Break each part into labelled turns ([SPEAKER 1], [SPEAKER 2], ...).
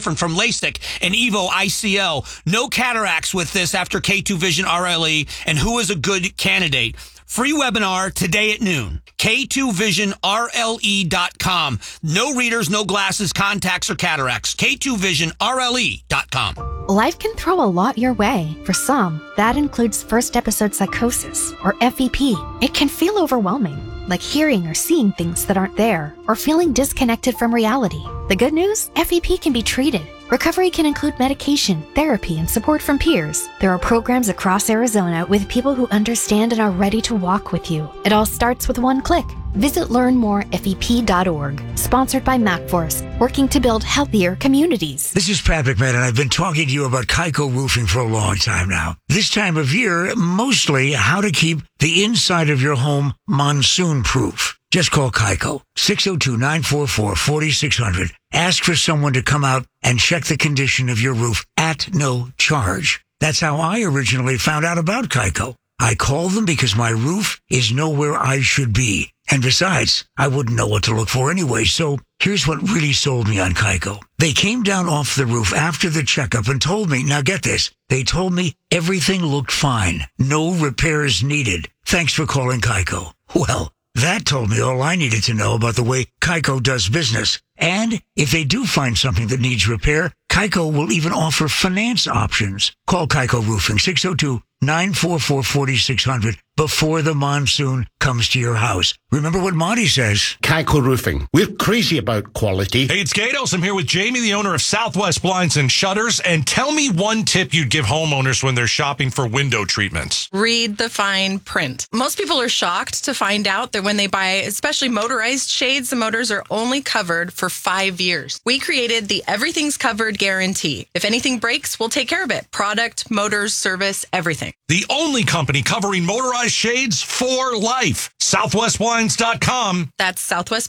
[SPEAKER 1] different from LASIK and EVO ICL. No cataracts with this after K2 Vision RLE. And who is a good candidate? Free webinar today at noon. K2VisionRLE.com. No readers, no glasses, contacts, or cataracts. K2VisionRLE.com.
[SPEAKER 2] Life can throw a lot your way. For some, that includes first episode psychosis, or FEP. It can feel overwhelming, like hearing or seeing things that aren't there, or feeling disconnected from reality. The good news? FEP can be treated. Recovery can include medication, therapy, and support from peers. There are programs across Arizona with people who understand and are ready to walk with you. It all starts with one click. Visit learnmorefep.org. Sponsored by MacForce, working to build healthier communities.
[SPEAKER 3] This is Pat McMahon, and I've been talking to you about Kaiko Roofing for a long time now. This time of year, mostly how to keep the inside of your home monsoon-proof. Just call Kaiko, 602-944-4600. Ask for someone to come out and check the condition of your roof at no charge. That's how I originally found out about Kaiko. I called them because my roof is nowhere I should be. And besides, I wouldn't know what to look for anyway, so here's what really sold me on Kaiko. They came down off the roof after the checkup and told me, now get this, they told me everything looked fine. No repairs needed. Thanks for calling Kaiko. Well, that told me all I needed to know about the way Kaiko does business. And if they do find something that needs repair, Kaiko will even offer finance options. Call Kaiko Roofing, 602-944-4600, before the monsoon comes to your house. Remember what Monty says.
[SPEAKER 4] Kaiko Roofing. We're crazy about quality.
[SPEAKER 5] Hey, it's Gatos. I'm here with Jamie, the owner of Southwest Blinds and Shutters. And tell me one tip you'd give homeowners when they're shopping for window treatments.
[SPEAKER 6] Read the fine print. Most people are shocked to find out that when they buy, especially motorized shades, the motors are only covered for 5 years. We created the Everything's Covered guarantee. If anything breaks, we'll take care of it. Product, motors, service, everything.
[SPEAKER 5] The only company covering motorized shades for life. SouthwestBlinds.com.
[SPEAKER 6] That's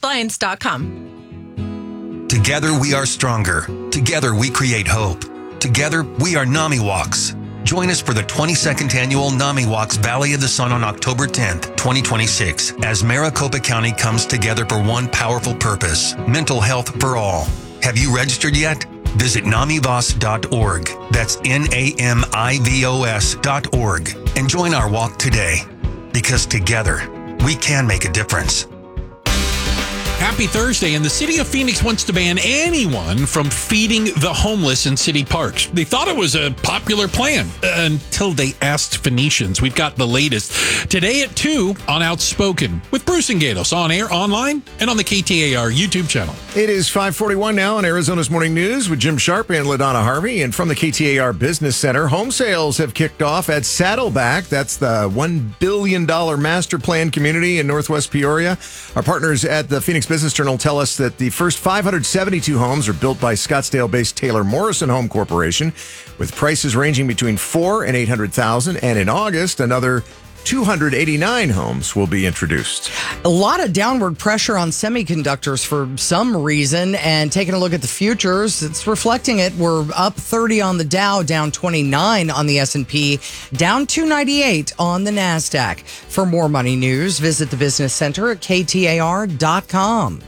[SPEAKER 6] SouthwestBlinds.com.
[SPEAKER 7] Together we are stronger. Together we create hope. Together we are NAMI Walks. Join us for the 22nd annual NAMI Walks Valley of the Sun on October 10th, 2026, as Maricopa County comes together for one powerful purpose: mental health for all. Have you registered yet? Visit NAMIVOS.org. That's NAMIVOS.org. And join our walk today. Because together, we can make a difference.
[SPEAKER 8] Happy Thursday, and the city of Phoenix wants to ban anyone from feeding the homeless in city parks. They thought it was a popular plan until they asked Phoenicians. We've got the latest today at 2 on Outspoken with Bruce and Gatos, on air, online, and on the KTAR YouTube channel.
[SPEAKER 9] It is 5:41 now on Arizona's Morning News with Jim Sharp and LaDonna Harvey. And from the KTAR Business Center, home sales have kicked off at Saddleback. That's the $1 billion master plan community in Northwest Peoria. Our partners at the Phoenix Business Journal tell us that the first 572 homes are built by Scottsdale-based Taylor Morrison Home Corporation, with prices ranging between $400,000 and $800,000. And in August, another 289 homes will be introduced.
[SPEAKER 10] A lot of downward pressure on semiconductors for some reason, and taking a look at the futures, it's reflecting it. We're up 30 on the Dow, down 29 on the S&P, down 298 on the NASDAQ. For more money news, visit the Business Center at KTAR.com.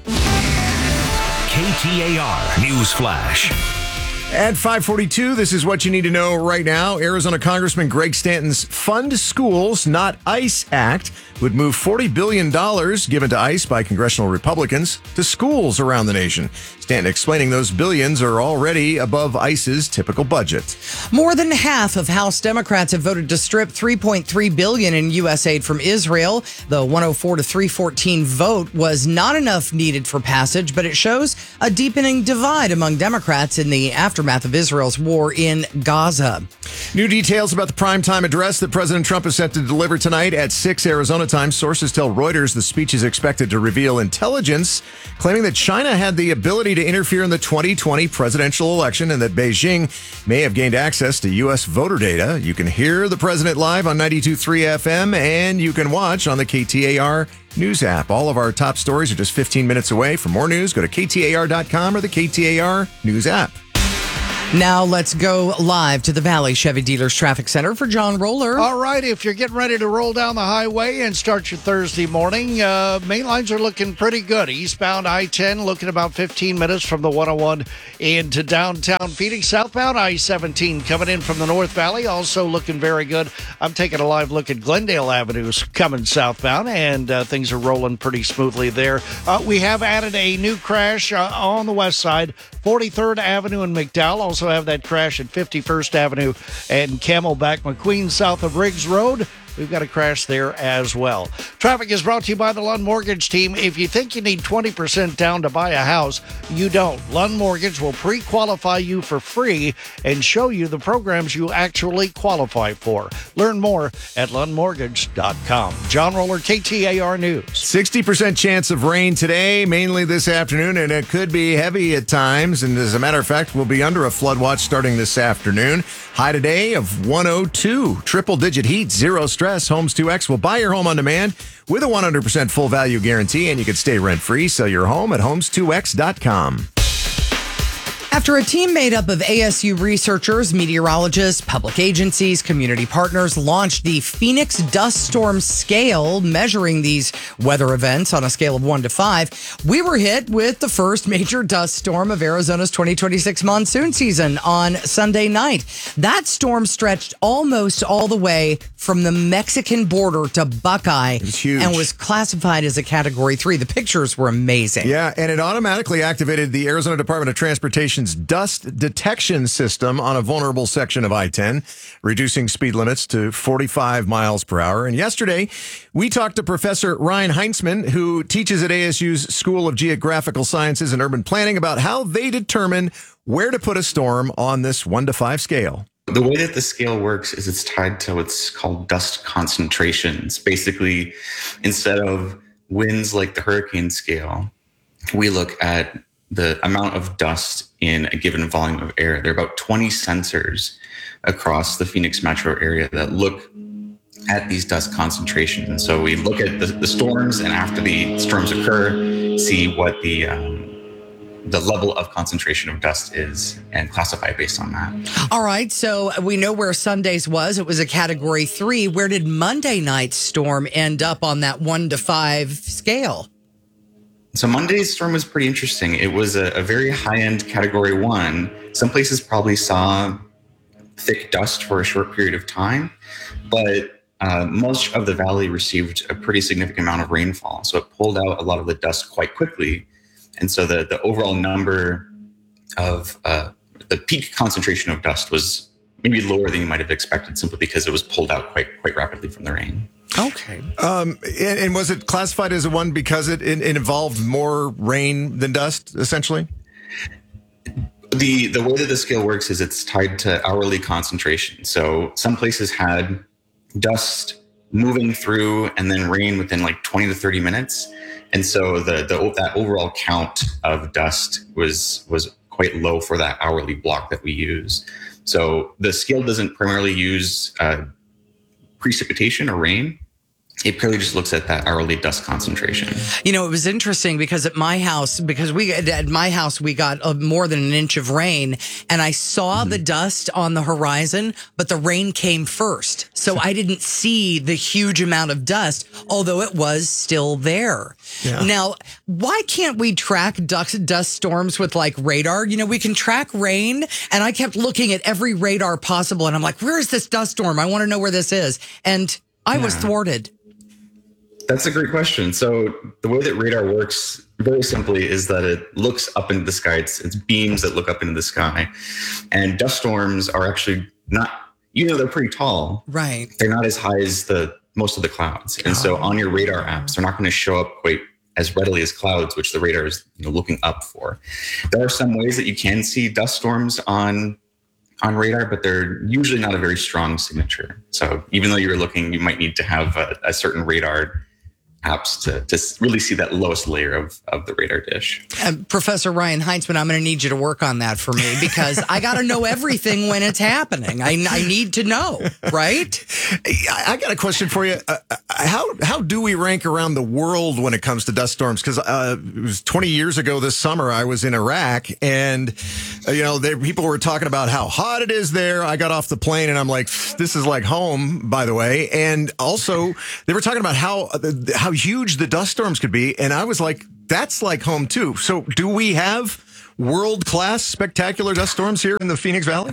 [SPEAKER 11] KTAR News Flash.
[SPEAKER 9] At 5:42, this is what you need to know right now. Arizona Congressman Greg Stanton's Fund Schools, Not ICE Act would move $40 billion given to ICE by congressional Republicans to schools around the nation. Stanton explaining those billions are already above ICE's typical budget.
[SPEAKER 10] More than half of House Democrats have voted to strip $3.3 billion in U.S. aid from Israel. The 104 to 314 vote was not enough needed for passage, but it shows a deepening divide among Democrats in the aftermath of Israel's war in Gaza.
[SPEAKER 9] New details about the primetime address that President Trump is set to deliver tonight at 6 Arizona time. Sources tell Reuters the speech is expected to reveal intelligence claiming that China had the ability to interfere in the 2020 presidential election and that Beijing may have gained access to U.S. voter data. You can hear the president live on 92.3 FM, and you can watch on the KTAR News app. All of our top stories are just 15 minutes away. For more news, go to KTAR.com or the KTAR News app.
[SPEAKER 10] Now let's go live to the Valley Chevy Dealers Traffic Center for John Roller.
[SPEAKER 12] All right, if you're getting ready to roll down the highway and start your Thursday morning, main lines are looking pretty good. Eastbound I-10 looking about 15 minutes from the 101 into downtown Phoenix. Southbound I-17 coming in from the North Valley, also looking very good. I'm taking a live look at Glendale Avenues coming southbound, and things are rolling pretty smoothly there. We have added a new crash on the west side, 43rd Avenue in McDowell. Also have that crash at 51st Avenue and Camelback McQueen south of Riggs Road. We've got a crash there as well. Traffic is brought to you by the Lund Mortgage Team. If you think you need 20% down to buy a house, you don't. Lund Mortgage will pre-qualify you for free and show you the programs you actually qualify for. Learn more at lundmortgage.com. John Roller, KTAR News.
[SPEAKER 9] 60% chance of rain today, mainly this afternoon, and it could be heavy at times. And as a matter of fact, we'll be under a flood watch starting this afternoon. High today of 102. Triple-digit heat, zero stress. Homes 2X will buy your home on demand with a 100% full value guarantee, and you can stay rent-free. Sell your home at homes2x.com.
[SPEAKER 10] After a team made up of ASU researchers, meteorologists, public agencies, community partners launched the Phoenix Dust Storm Scale, measuring these weather events on a scale of 1 to 5, we were hit with the first major dust storm of Arizona's 2026 monsoon season on Sunday night. That storm stretched almost all the way from the Mexican border to Buckeye.
[SPEAKER 9] It was huge.
[SPEAKER 10] And was classified as a Category 3. The pictures were amazing.
[SPEAKER 9] Yeah, and it automatically activated the Arizona Department of Transportation's dust detection system on a vulnerable section of I-10, reducing speed limits to 45 miles per hour. And yesterday, we talked to Professor Ryan Heinzman, who teaches at ASU's School of Geographical Sciences and Urban Planning, about how they determine where to put a storm on this 1 to 5 scale.
[SPEAKER 13] The way that the scale works is it's tied to what's called dust concentrations. Basically, instead of winds like the hurricane scale, we look at the amount of dust in a given volume of air. There are about 20 sensors across the Phoenix metro area that look at these dust concentrations. And so we look at the storms, and after the storms occur, see what the level of concentration of dust is and classify based on that.
[SPEAKER 10] All right, so we know where Sunday's was. It was a Category 3. Where did Monday night's storm end up on that 1 to 5 scale?
[SPEAKER 13] So Monday's storm was pretty interesting. It was a very high-end Category 1. Some places probably saw thick dust for a short period of time, but most of the valley received a pretty significant amount of rainfall. So it pulled out a lot of the dust quite quickly. And so the overall number of the peak concentration of dust was maybe lower than you might have expected, simply because it was pulled out quite rapidly from the rain.
[SPEAKER 10] Okay.
[SPEAKER 9] And was it classified as a 1 because it involved more rain than dust, essentially?
[SPEAKER 13] The way that the scale works is it's tied to hourly concentration. So some places had dust moving through and then rain within like 20 to 30 minutes. And so that overall count of dust was quite low for that hourly block that we use. So the scale doesn't primarily use precipitation or rain. It purely just looks at that hourly dust concentration.
[SPEAKER 10] You know, it was interesting because at my house, we got more than an inch of rain, and I saw the dust on the horizon, but the rain came first. So I didn't see the huge amount of dust, although it was still there. Yeah. Now, why can't we track dust storms with like radar? You know, we can track rain, and I kept looking at every radar possible, and I'm like, where is this dust storm? I want to know where this is. And I was thwarted.
[SPEAKER 13] That's a great question. So the way that radar works very simply is that it looks up into the sky. It's beams that look up into the sky. And dust storms are actually not, they're pretty tall.
[SPEAKER 10] Right.
[SPEAKER 13] They're not as high as most of the clouds. And so on your radar apps, they're not going to show up quite as readily as clouds, which the radar is looking up for. There are some ways that you can see dust storms on radar, but they're usually not a very strong signature. So even though you're looking, you might need to have a certain radar apps to really see that lowest layer of the radar dish.
[SPEAKER 10] Professor Ryan Heinzman, I'm going to need you to work on that for me because I got to know everything when it's happening. I need to know, right?
[SPEAKER 9] I got a question for you. How do we rank around the world when it comes to dust storms? Because it was 20 years ago this summer, I was in Iraq, and people were talking about how hot it is there. I got off the plane, and I'm like, this is like home, by the way. And also, they were talking about how huge the dust storms could be, and I was like, that's like home too. So do we have world-class spectacular dust storms here in the Phoenix Valley?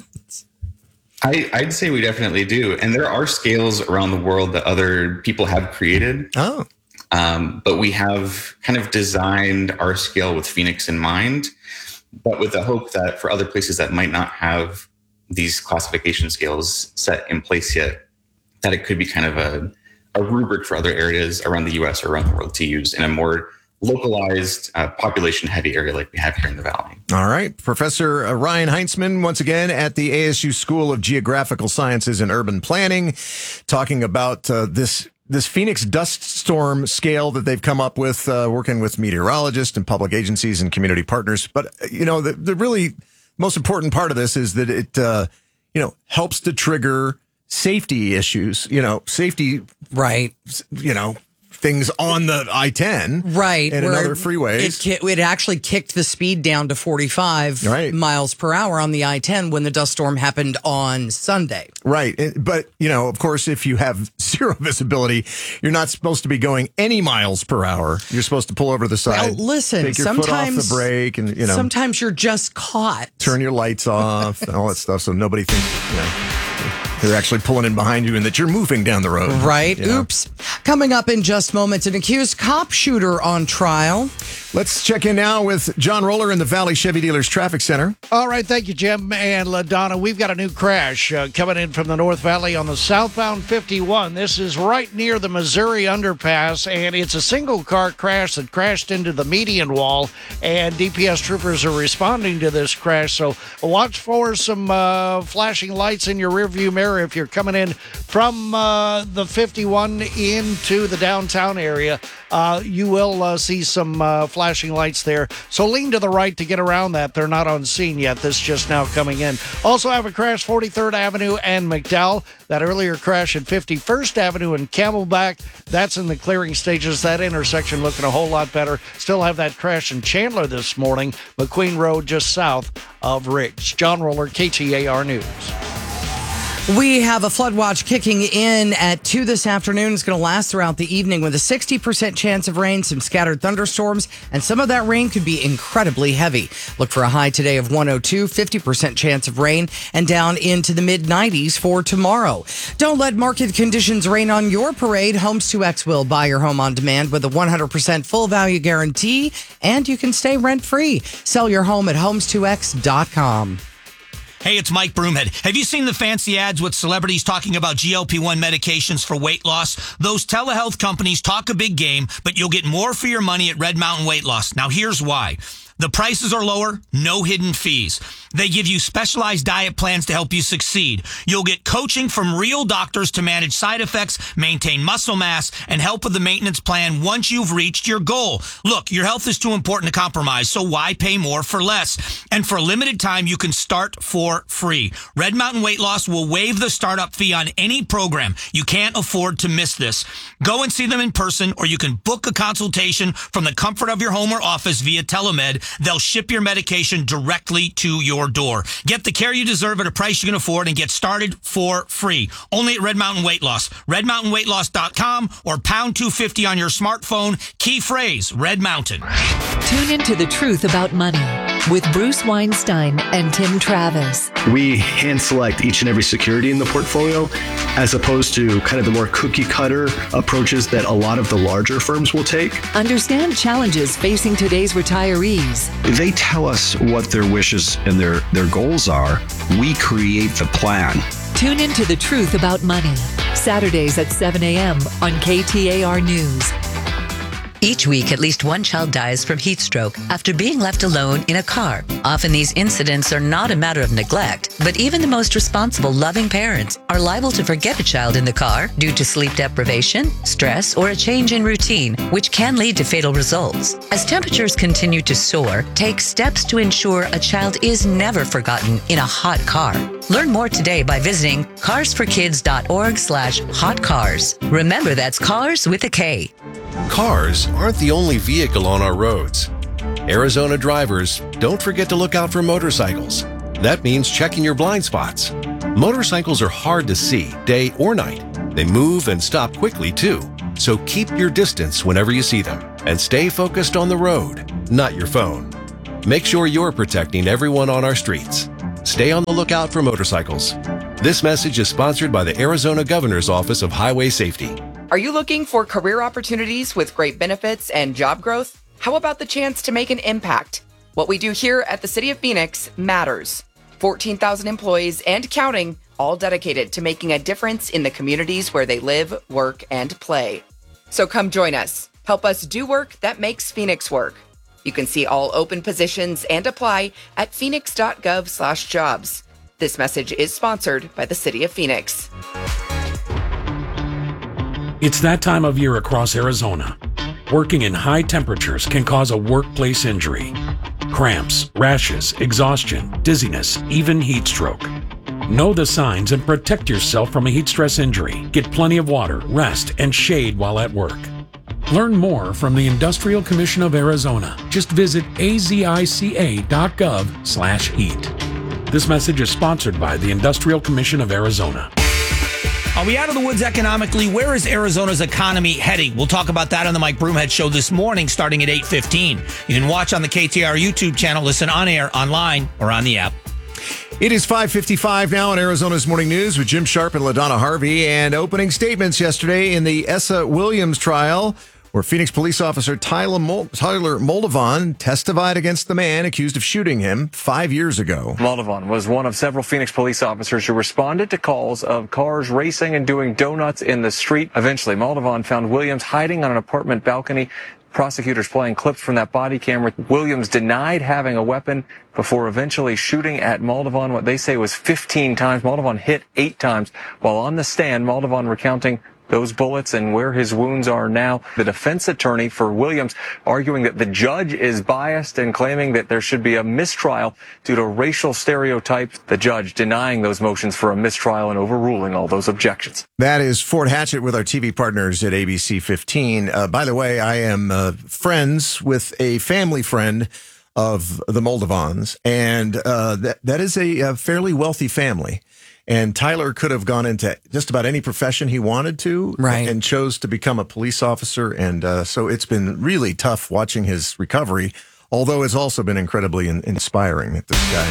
[SPEAKER 13] I'd say we definitely do. And there are scales around the world that other people have created.
[SPEAKER 9] Oh.
[SPEAKER 13] But we have kind of designed our scale with Phoenix in mind, but with the hope that for other places that might not have these classification scales set in place yet, that it could be kind of a rubric for other areas around the U.S. or around the world to use in a more localized, population-heavy area like we have here in the Valley.
[SPEAKER 9] All right. Professor Ryan Heinzman, once again, at the ASU School of Geographical Sciences and Urban Planning, talking about this Phoenix dust storm scale that they've come up with, working with meteorologists and public agencies and community partners. But, the really most important part of this is that it, helps to trigger safety issues, safety,
[SPEAKER 10] right?
[SPEAKER 9] Things on the I-10,
[SPEAKER 10] right,
[SPEAKER 9] and in other freeways.
[SPEAKER 10] It actually kicked the speed down to 45 miles per hour on the I-10 when the dust storm happened on Sunday.
[SPEAKER 9] Right, but of course, if you have zero visibility, you're not supposed to be going any miles per hour. You're supposed to pull over to the side.
[SPEAKER 10] Well, listen,
[SPEAKER 9] take your foot off the brake, and
[SPEAKER 10] sometimes you're just caught.
[SPEAKER 9] Turn your lights off and all that stuff, so nobody thinks they're actually pulling in behind you and that you're moving down the road.
[SPEAKER 10] Right. Oops. Coming up in just moments, an accused cop shooter on trial.
[SPEAKER 9] Let's check in now with John Roller in the Valley Chevy Dealers Traffic Center.
[SPEAKER 12] All right. Thank you, Jim and LaDonna. We've got a new crash coming in from the North Valley on the southbound 51. This is right near the Missouri underpass, and it's a single car crash that crashed into the median wall, and DPS troopers are responding to this crash. So watch for some flashing lights in your rearview mirror if you're coming in from the 51 into the downtown area. You will see some flashing lights there. So lean to the right to get around that. They're not on scene yet. This just now coming in. Also have a crash 43rd Avenue and McDowell. That earlier crash at 51st Avenue and Camelback. That's in the clearing stages. That intersection looking a whole lot better. Still have that crash in Chandler this morning. McQueen Road just south of Riggs. John Roller, KTAR News.
[SPEAKER 10] We have a flood watch kicking in at 2 this afternoon. It's going to last throughout the evening with a 60% chance of rain, some scattered thunderstorms, and some of that rain could be incredibly heavy. Look for a high today of 102, 50% chance of rain, and down into the mid-90s for tomorrow. Don't let market conditions rain on your parade. Homes 2X will buy your home on demand with a 100% full value guarantee, and you can stay rent-free. Sell your home at homes2x.com.
[SPEAKER 1] Hey, it's Mike Broomhead. Have you seen the fancy ads with celebrities talking about GLP-1 medications for weight loss? Those telehealth companies talk a big game, but you'll get more for your money at Red Mountain Weight Loss. Now, here's why. The prices are lower, no hidden fees. They give you specialized diet plans to help you succeed. You'll get coaching from real doctors to manage side effects, maintain muscle mass, and help with the maintenance plan once you've reached your goal. Look, your health is too important to compromise, so why pay more for less? And for a limited time, you can start for free. Red Mountain Weight Loss will waive the startup fee on any program. You can't afford to miss this. Go and see them in person, or you can book a consultation from the comfort of your home or office via telemed. They'll ship your medication directly to your door. Get the care you deserve at a price you can afford and get started for free. Only at Red Mountain Weight Loss. RedMountainWeightLoss.com or pound 250 on your smartphone. Key phrase, Red Mountain.
[SPEAKER 14] Tune into The Truth About Money with Bruce Weinstein and Tim Travis.
[SPEAKER 15] We hand select each and every security in the portfolio as opposed to kind of the more cookie cutter approaches that a lot of the larger firms will take.
[SPEAKER 14] Understand challenges facing today's retirees.
[SPEAKER 15] They tell us what their wishes and their goals are. We create the plan.
[SPEAKER 14] Tune into The Truth About Money, Saturdays at 7 a.m. on KTAR News. Each week, at least one child dies from heat stroke after being left alone in a car. Often these incidents are not a matter of neglect, but even the most responsible, loving parents are liable to forget a child in the car due to sleep deprivation, stress, or a change in routine, which can lead to fatal results. As temperatures continue to soar, take steps to ensure a child is never forgotten in a hot car. Learn more today by visiting carsforkids.org/hotcars. Remember, that's cars with a K.
[SPEAKER 16] Cars aren't the only vehicle on our roads. Arizona drivers, don't forget to look out for motorcycles. That means checking your blind spots. Motorcycles are hard to see, day or night. They move and stop quickly, too. So keep your distance whenever you see them. And stay focused on the road, not your phone. Make sure you're protecting everyone on our streets. Stay on the lookout for motorcycles. This message is sponsored by the Arizona Governor's Office of Highway Safety.
[SPEAKER 17] Are you looking for career opportunities with great benefits and job growth? How about the chance to make an impact? What we do here at the City of Phoenix matters. 14,000 employees and counting, all dedicated to making a difference in the communities where they live, work, and play. So come join us. Help us do work that makes Phoenix work. You can see all open positions and apply at phoenix.gov/jobs. This message is sponsored by the City of Phoenix.
[SPEAKER 18] It's that time of year across Arizona. Working in high temperatures can cause a workplace injury. Cramps, rashes, exhaustion, dizziness, even heat stroke. Know the signs and protect yourself from a heat stress injury. Get plenty of water, rest, and shade while at work. Learn more from the Industrial Commission of Arizona. Just visit azica.gov/heat. This message is sponsored by the Industrial Commission of Arizona.
[SPEAKER 1] Are we out of the woods economically? Where is Arizona's economy heading? We'll talk about that on the Mike Broomhead Show this morning, starting at 8:15. You can watch on the KTAR YouTube channel, listen on air, online, or on the app.
[SPEAKER 9] It is 5:55 now on Arizona's Morning News with Jim Sharp and LaDonna Harvey. And opening statements yesterday in the Essa Williams trial, where Phoenix police officer Tyler Moldovan testified against the man accused of shooting him 5 years ago.
[SPEAKER 19] Moldovan was one of several Phoenix police officers who responded to calls of cars racing and doing donuts in the street. Eventually, Moldovan found Williams hiding on an apartment balcony. Prosecutors playing clips from that body camera. Williams denied having a weapon before eventually shooting at Moldovan, what they say was 15 times. Moldovan hit 8 times. While on the stand, Moldovan recounting those bullets and where his wounds are now. The defense attorney for Williams arguing that the judge is biased and claiming that there should be a mistrial due to racial stereotypes. The judge denying those motions for a mistrial and overruling all those objections.
[SPEAKER 9] That is Fort Hatchett with our TV partners at ABC 15. By the way, I am friends with a family friend of the Moldovans, and that is a fairly wealthy family. And Tyler could have gone into just about any profession he wanted to,
[SPEAKER 10] right,
[SPEAKER 9] and chose to become a police officer. And so it's been really tough watching his recovery, although it's also been incredibly inspiring that this guy,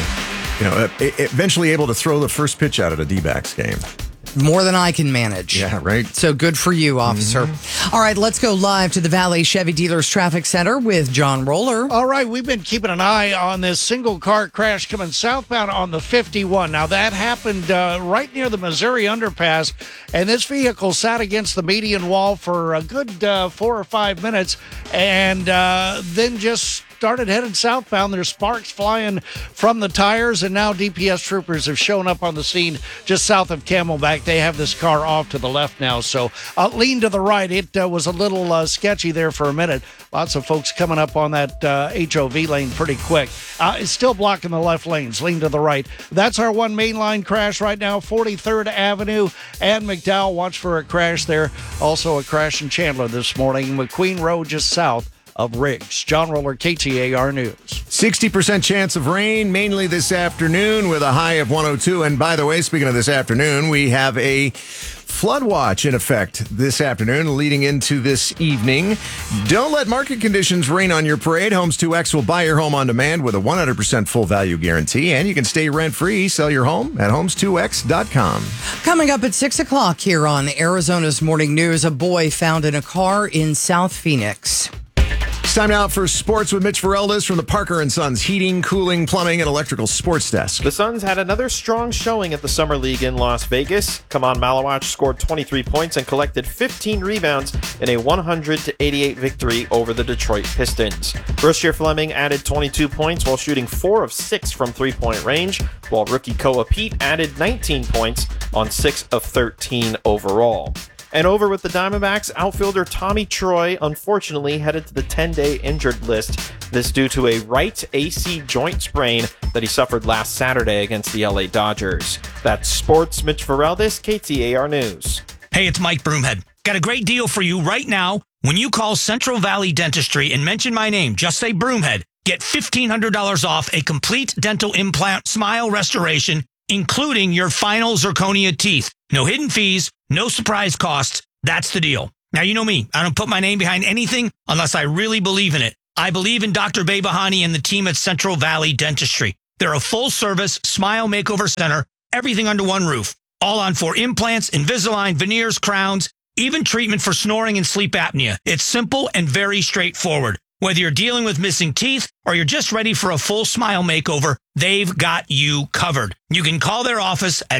[SPEAKER 9] eventually able to throw the first pitch out at a D-backs game.
[SPEAKER 10] More than I can manage.
[SPEAKER 9] Yeah, right.
[SPEAKER 10] So good for you, officer. All right, let's go live to the Valley Chevy Dealers Traffic Center with John Roller.
[SPEAKER 12] All right, we've been keeping an eye on this single car crash coming southbound on the 51. Now, that happened right near the Missouri underpass, and this vehicle sat against the median wall for a good 4 or 5 minutes, and then just started heading southbound. There's sparks flying from the tires, and now DPS troopers have shown up on the scene just south of Camelback. They have this car off to the left now, so lean to the right. It was a little sketchy there for a minute. Lots of folks coming up on that HOV lane pretty quick. It's still blocking the left lanes. Lean to the right. That's our one main line crash right now, 43rd Avenue and McDowell. Watch for a crash there. Also a crash in Chandler this morning. McQueen Road just south of Riggs. John Roller, KTAR News.
[SPEAKER 9] 60% chance of rain, mainly this afternoon with a high of 102. And by the way, speaking of this afternoon, we have a flood watch in effect this afternoon leading into this evening. Don't let market conditions rain on your parade. Homes 2X will buy your home on demand with a 100% full value guarantee, and you can stay rent-free. Sell your home at homes2x.com.
[SPEAKER 10] Coming up at 6 o'clock here on Arizona's Morning News, a boy found in a car in South Phoenix.
[SPEAKER 9] Time now for sports with Mitch Fereldes from the Parker & Sons Heating, Cooling, Plumbing, and Electrical Sports Desk.
[SPEAKER 20] The Suns had another strong showing at the Summer League in Las Vegas. Kaman Malawach scored 23 points and collected 15 rebounds in a 100-88 victory over the Detroit Pistons. Brashear Fleming added 22 points while shooting 4 of 6 from three-point range, while rookie Koa Pete added 19 points on 6 of 13 overall. And over with the Diamondbacks, outfielder Tommy Troy unfortunately headed to the 10-day injured list. This due to a right AC joint sprain that he suffered last Saturday against the LA Dodgers. That's Sports. Mitch Fereldes, KTAR News.
[SPEAKER 1] Hey, it's Mike Broomhead. Got a great deal for you right now. When you call Central Valley Dentistry and mention my name, just say Broomhead, get $1,500 off a complete dental implant smile restoration, including your final zirconia teeth. No hidden fees, no surprise costs. That's the deal. Now, you know me. I don't put my name behind anything unless I really believe in it. I believe in Dr. Behbahani and the team at Central Valley Dentistry. They're a full-service smile makeover center, everything under one roof. All on for implants, Invisalign, veneers, crowns, even treatment for snoring and sleep apnea. It's simple and very straightforward. Whether you're dealing with missing teeth or you're just ready for a full smile makeover, they've got you covered. You can call their office at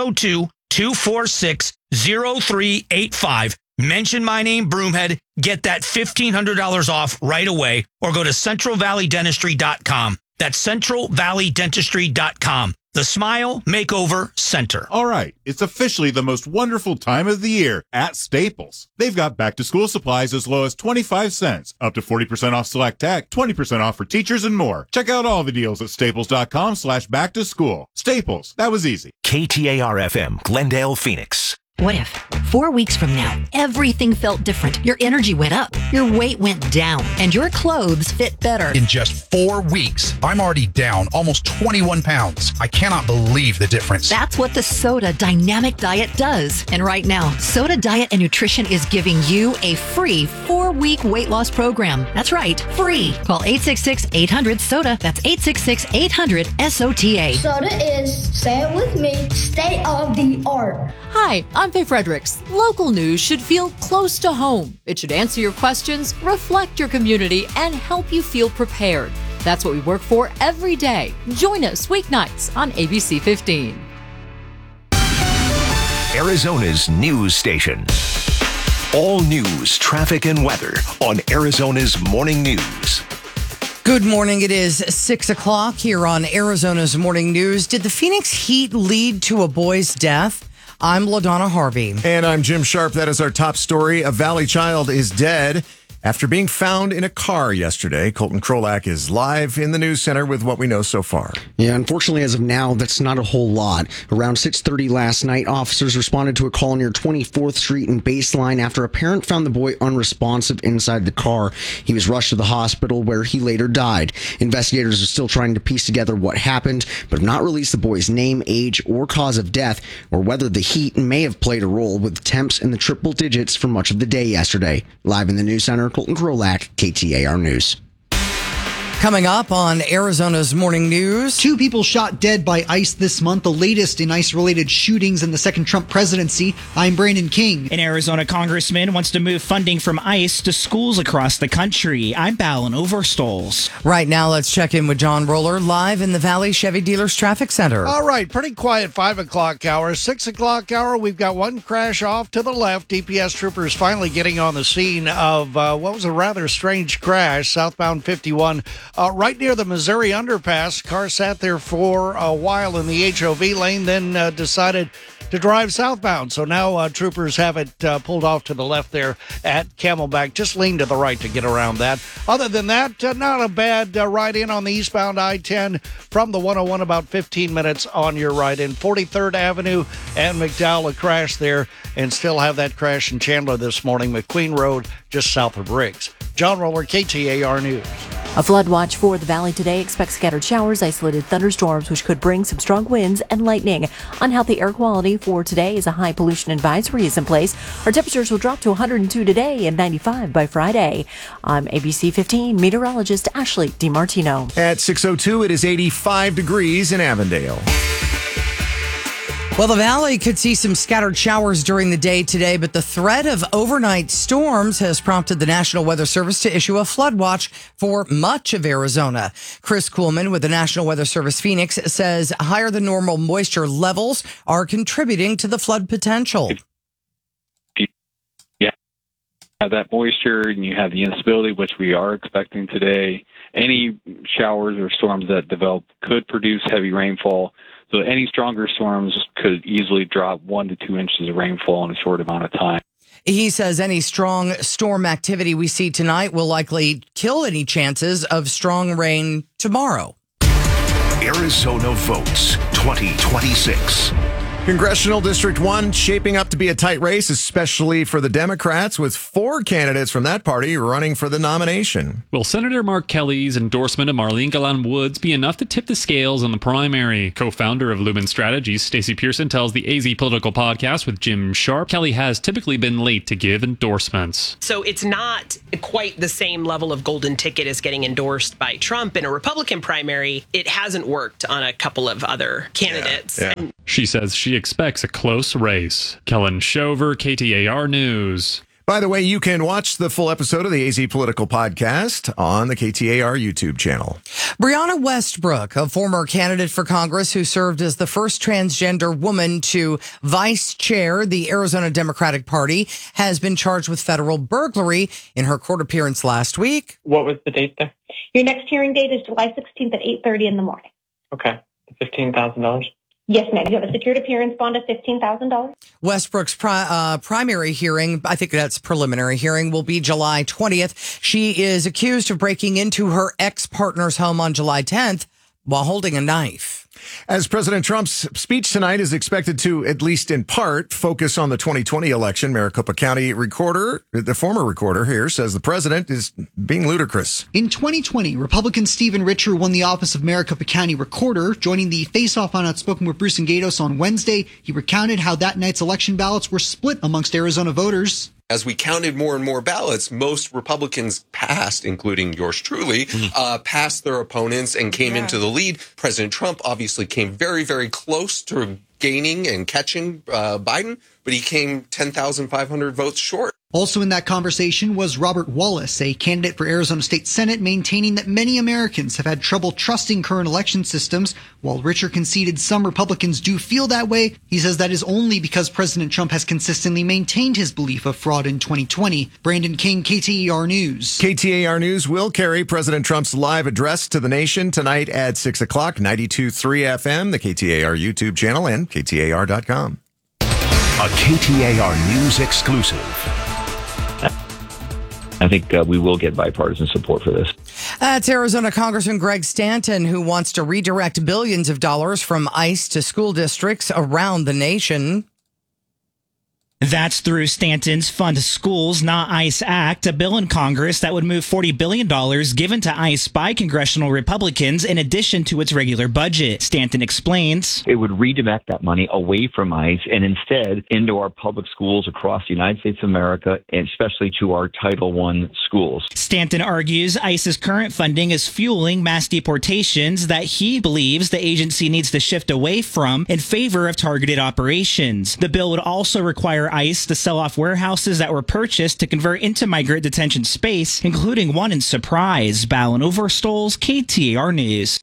[SPEAKER 1] 602-246-0385. Mention my name, Broomhead. Get that $1,500 off right away or go to centralvalleydentistry.com. That's centralvalleydentistry.com. The Smile Makeover Center.
[SPEAKER 21] All right, it's officially the most wonderful time of the year at Staples. They've got back-to-school supplies as low as 25 cents, up to 40% off select tech, 20% off for teachers, and more. Check out all the deals at staples.com/back-to-school. Staples, that was easy.
[SPEAKER 11] KTAR-FM, Glendale, Phoenix.
[SPEAKER 22] What if 4 weeks from now, everything felt different? Your energy went up, your weight went down, and your clothes fit better.
[SPEAKER 23] In just 4 weeks, I'm already down almost 21 pounds. I cannot believe the difference.
[SPEAKER 22] That's what the Soda Dynamic Diet does. And right now, Soda Diet and Nutrition is giving you a free 4-week weight loss program. That's right, free. Call 866-800-SODA. That's 866-800-SOTA.
[SPEAKER 24] Soda is, say it with me, state of the art.
[SPEAKER 25] Hi, I'm Faye Fredericks. Local news should feel close to home. It should answer your questions, reflect your community, and help you feel prepared. That's what we work for every day. Join us weeknights on ABC 15.
[SPEAKER 11] Arizona's news station. All news, traffic, and weather on Arizona's Morning News.
[SPEAKER 10] Good morning. It is 6 o'clock here on Arizona's Morning News. Did the Phoenix heat lead to a boy's death? I'm LaDonna Harvey.
[SPEAKER 9] And I'm Jim Sharp. That is our top story. A Valley child is dead after being found in a car yesterday. Colton Krolak is live in the news center with what we know so far.
[SPEAKER 26] Yeah, unfortunately, as of now, that's not a whole lot. Around 6:30 last night, officers responded to a call near 24th Street and Baseline after a parent found the boy unresponsive inside the car. He was rushed to the hospital where he later died. Investigators are still trying to piece together what happened, but have not released the boy's name, age, or cause of death, or whether the heat may have played a role with temps in the triple digits for much of the day yesterday. Live in the news center, Colton Krolak, KTAR News.
[SPEAKER 10] Coming up on Arizona's Morning News.
[SPEAKER 27] 2 people shot dead by ICE this month, the latest in ICE-related shootings in the second Trump presidency. I'm Brandon King.
[SPEAKER 28] An Arizona congressman wants to move funding from ICE to schools across the country. I'm Ballin Overstoles.
[SPEAKER 10] Right now, let's check in with John Roller, live in the Valley Chevy Dealers Traffic Center.
[SPEAKER 12] All right, pretty quiet 5 o'clock hour. 6 o'clock hour, we've got one crash off to the left. DPS troopers finally getting on the scene of what was a rather strange crash, southbound 51. Right near the Missouri underpass, car sat there for a while in the HOV lane, then decided to drive southbound. So now troopers have it pulled off to the left there at Camelback. Just lean to the right to get around that. Other than that, not a bad ride in on the eastbound I-10 from the 101, about 15 minutes on your ride in. 43rd Avenue and McDowell, a crash there, and still have that crash in Chandler this morning. McQueen Road, just south of Briggs. John Roller, KTAR News.
[SPEAKER 29] A flood watch for the valley today. Expect scattered showers, isolated thunderstorms, which could bring some strong winds and lightning. Unhealthy air quality for today is a high pollution advisory is in place. Our temperatures will drop to 102 today and 95 by Friday. I'm ABC 15 meteorologist Ashley DiMartino.
[SPEAKER 9] At 6:02, it is 85 degrees in Avondale.
[SPEAKER 10] Well, the Valley could see some scattered showers during the day today, but the threat of overnight storms has prompted the National Weather Service to issue a flood watch for much of Arizona. Chris Kuhlman with the National Weather Service Phoenix says higher than normal moisture levels are contributing to the flood potential.
[SPEAKER 2] Yeah, have that moisture and you have the instability, which we are expecting today. Any showers or storms that develop could produce heavy rainfall. So any stronger storms could easily drop 1 to 2 inches of rainfall in a short amount of time.
[SPEAKER 10] He says any strong storm activity we see tonight will likely kill any chances of strong rain tomorrow.
[SPEAKER 11] Arizona votes 2026.
[SPEAKER 9] Congressional District 1 shaping up to be a tight race, especially for the Democrats, with 4 candidates from that party running for the nomination.
[SPEAKER 3] Will Senator Mark Kelly's endorsement of Marlene Galan Woods be enough to tip the scales in the primary? Co-founder of Lumen Strategies, Stacey Pearson, tells the AZ Political Podcast with Jim Sharp, Kelly has typically been late to give endorsements.
[SPEAKER 4] So it's not quite the same level of golden ticket as getting endorsed by Trump in a Republican primary. It hasn't worked on a couple of other candidates.
[SPEAKER 9] Yeah.
[SPEAKER 3] She says she expects a close race. Kellen Shover, KTAR News.
[SPEAKER 9] By the way, you can watch the full episode of the AZ Political Podcast on the KTAR YouTube channel.
[SPEAKER 10] Brianna Westbrook, a former candidate for Congress who served as the first transgender woman to vice chair the Arizona Democratic Party, has been charged with federal burglary in her court appearance last week.
[SPEAKER 5] What was the date there?
[SPEAKER 6] Your next hearing date is July 16th at 8:30 in the morning.
[SPEAKER 5] Okay. $15,000?
[SPEAKER 6] Yes, ma'am. You have a secured appearance bond of $15,000.
[SPEAKER 10] Westbrook's primary hearing, I think that's preliminary hearing, will be July 20th. She is accused of breaking into her ex-partner's home on July 10th while holding a knife.
[SPEAKER 9] As President Trump's speech tonight is expected to, at least in part, focus on the 2020 election, Maricopa County recorder, the former recorder here, says the president is being ludicrous.
[SPEAKER 27] In 2020, Republican Stephen Richer won the office of Maricopa County recorder. Joining the face-off on Outspoken with Bruce and Gatos on Wednesday, he recounted how that night's election ballots were split amongst Arizona voters.
[SPEAKER 7] As we counted more and more ballots, most Republicans passed, including yours truly, passed their opponents and came into the lead. President Trump obviously came very, very close to gaining and catching Biden, but he came 10,500 votes short.
[SPEAKER 27] Also in that conversation was Robert Wallace, a candidate for Arizona State Senate, maintaining that many Americans have had trouble trusting current election systems. While Richer conceded some Republicans do feel that way, he says that is only because President Trump has consistently maintained his belief of fraud in 2020. Brandon King, KTAR News.
[SPEAKER 9] KTAR News will carry President Trump's live address to the nation tonight at 6 o'clock, 92.3 FM, the KTAR YouTube channel, and KTAR.com.
[SPEAKER 11] A KTAR News exclusive.
[SPEAKER 8] I think we will get bipartisan support for this.
[SPEAKER 10] That's Arizona Congressman Greg Stanton, who wants to redirect billions of dollars from ICE to school districts around the nation.
[SPEAKER 28] That's through Stanton's Fund Schools, Not ICE Act, a bill in Congress that would move $40 billion given to ICE by congressional Republicans in addition to its regular budget. Stanton explains.
[SPEAKER 8] It would redirect that money away from ICE and instead into our public schools across the United States of America, and especially to our Title I schools.
[SPEAKER 28] Stanton argues ICE's current funding is fueling mass deportations that he believes the agency needs to shift away from in favor of targeted operations. The bill would also require ICE to sell off warehouses that were purchased to convert into migrant detention space, including one in Surprise. Ballin Overstoles, KTAR News.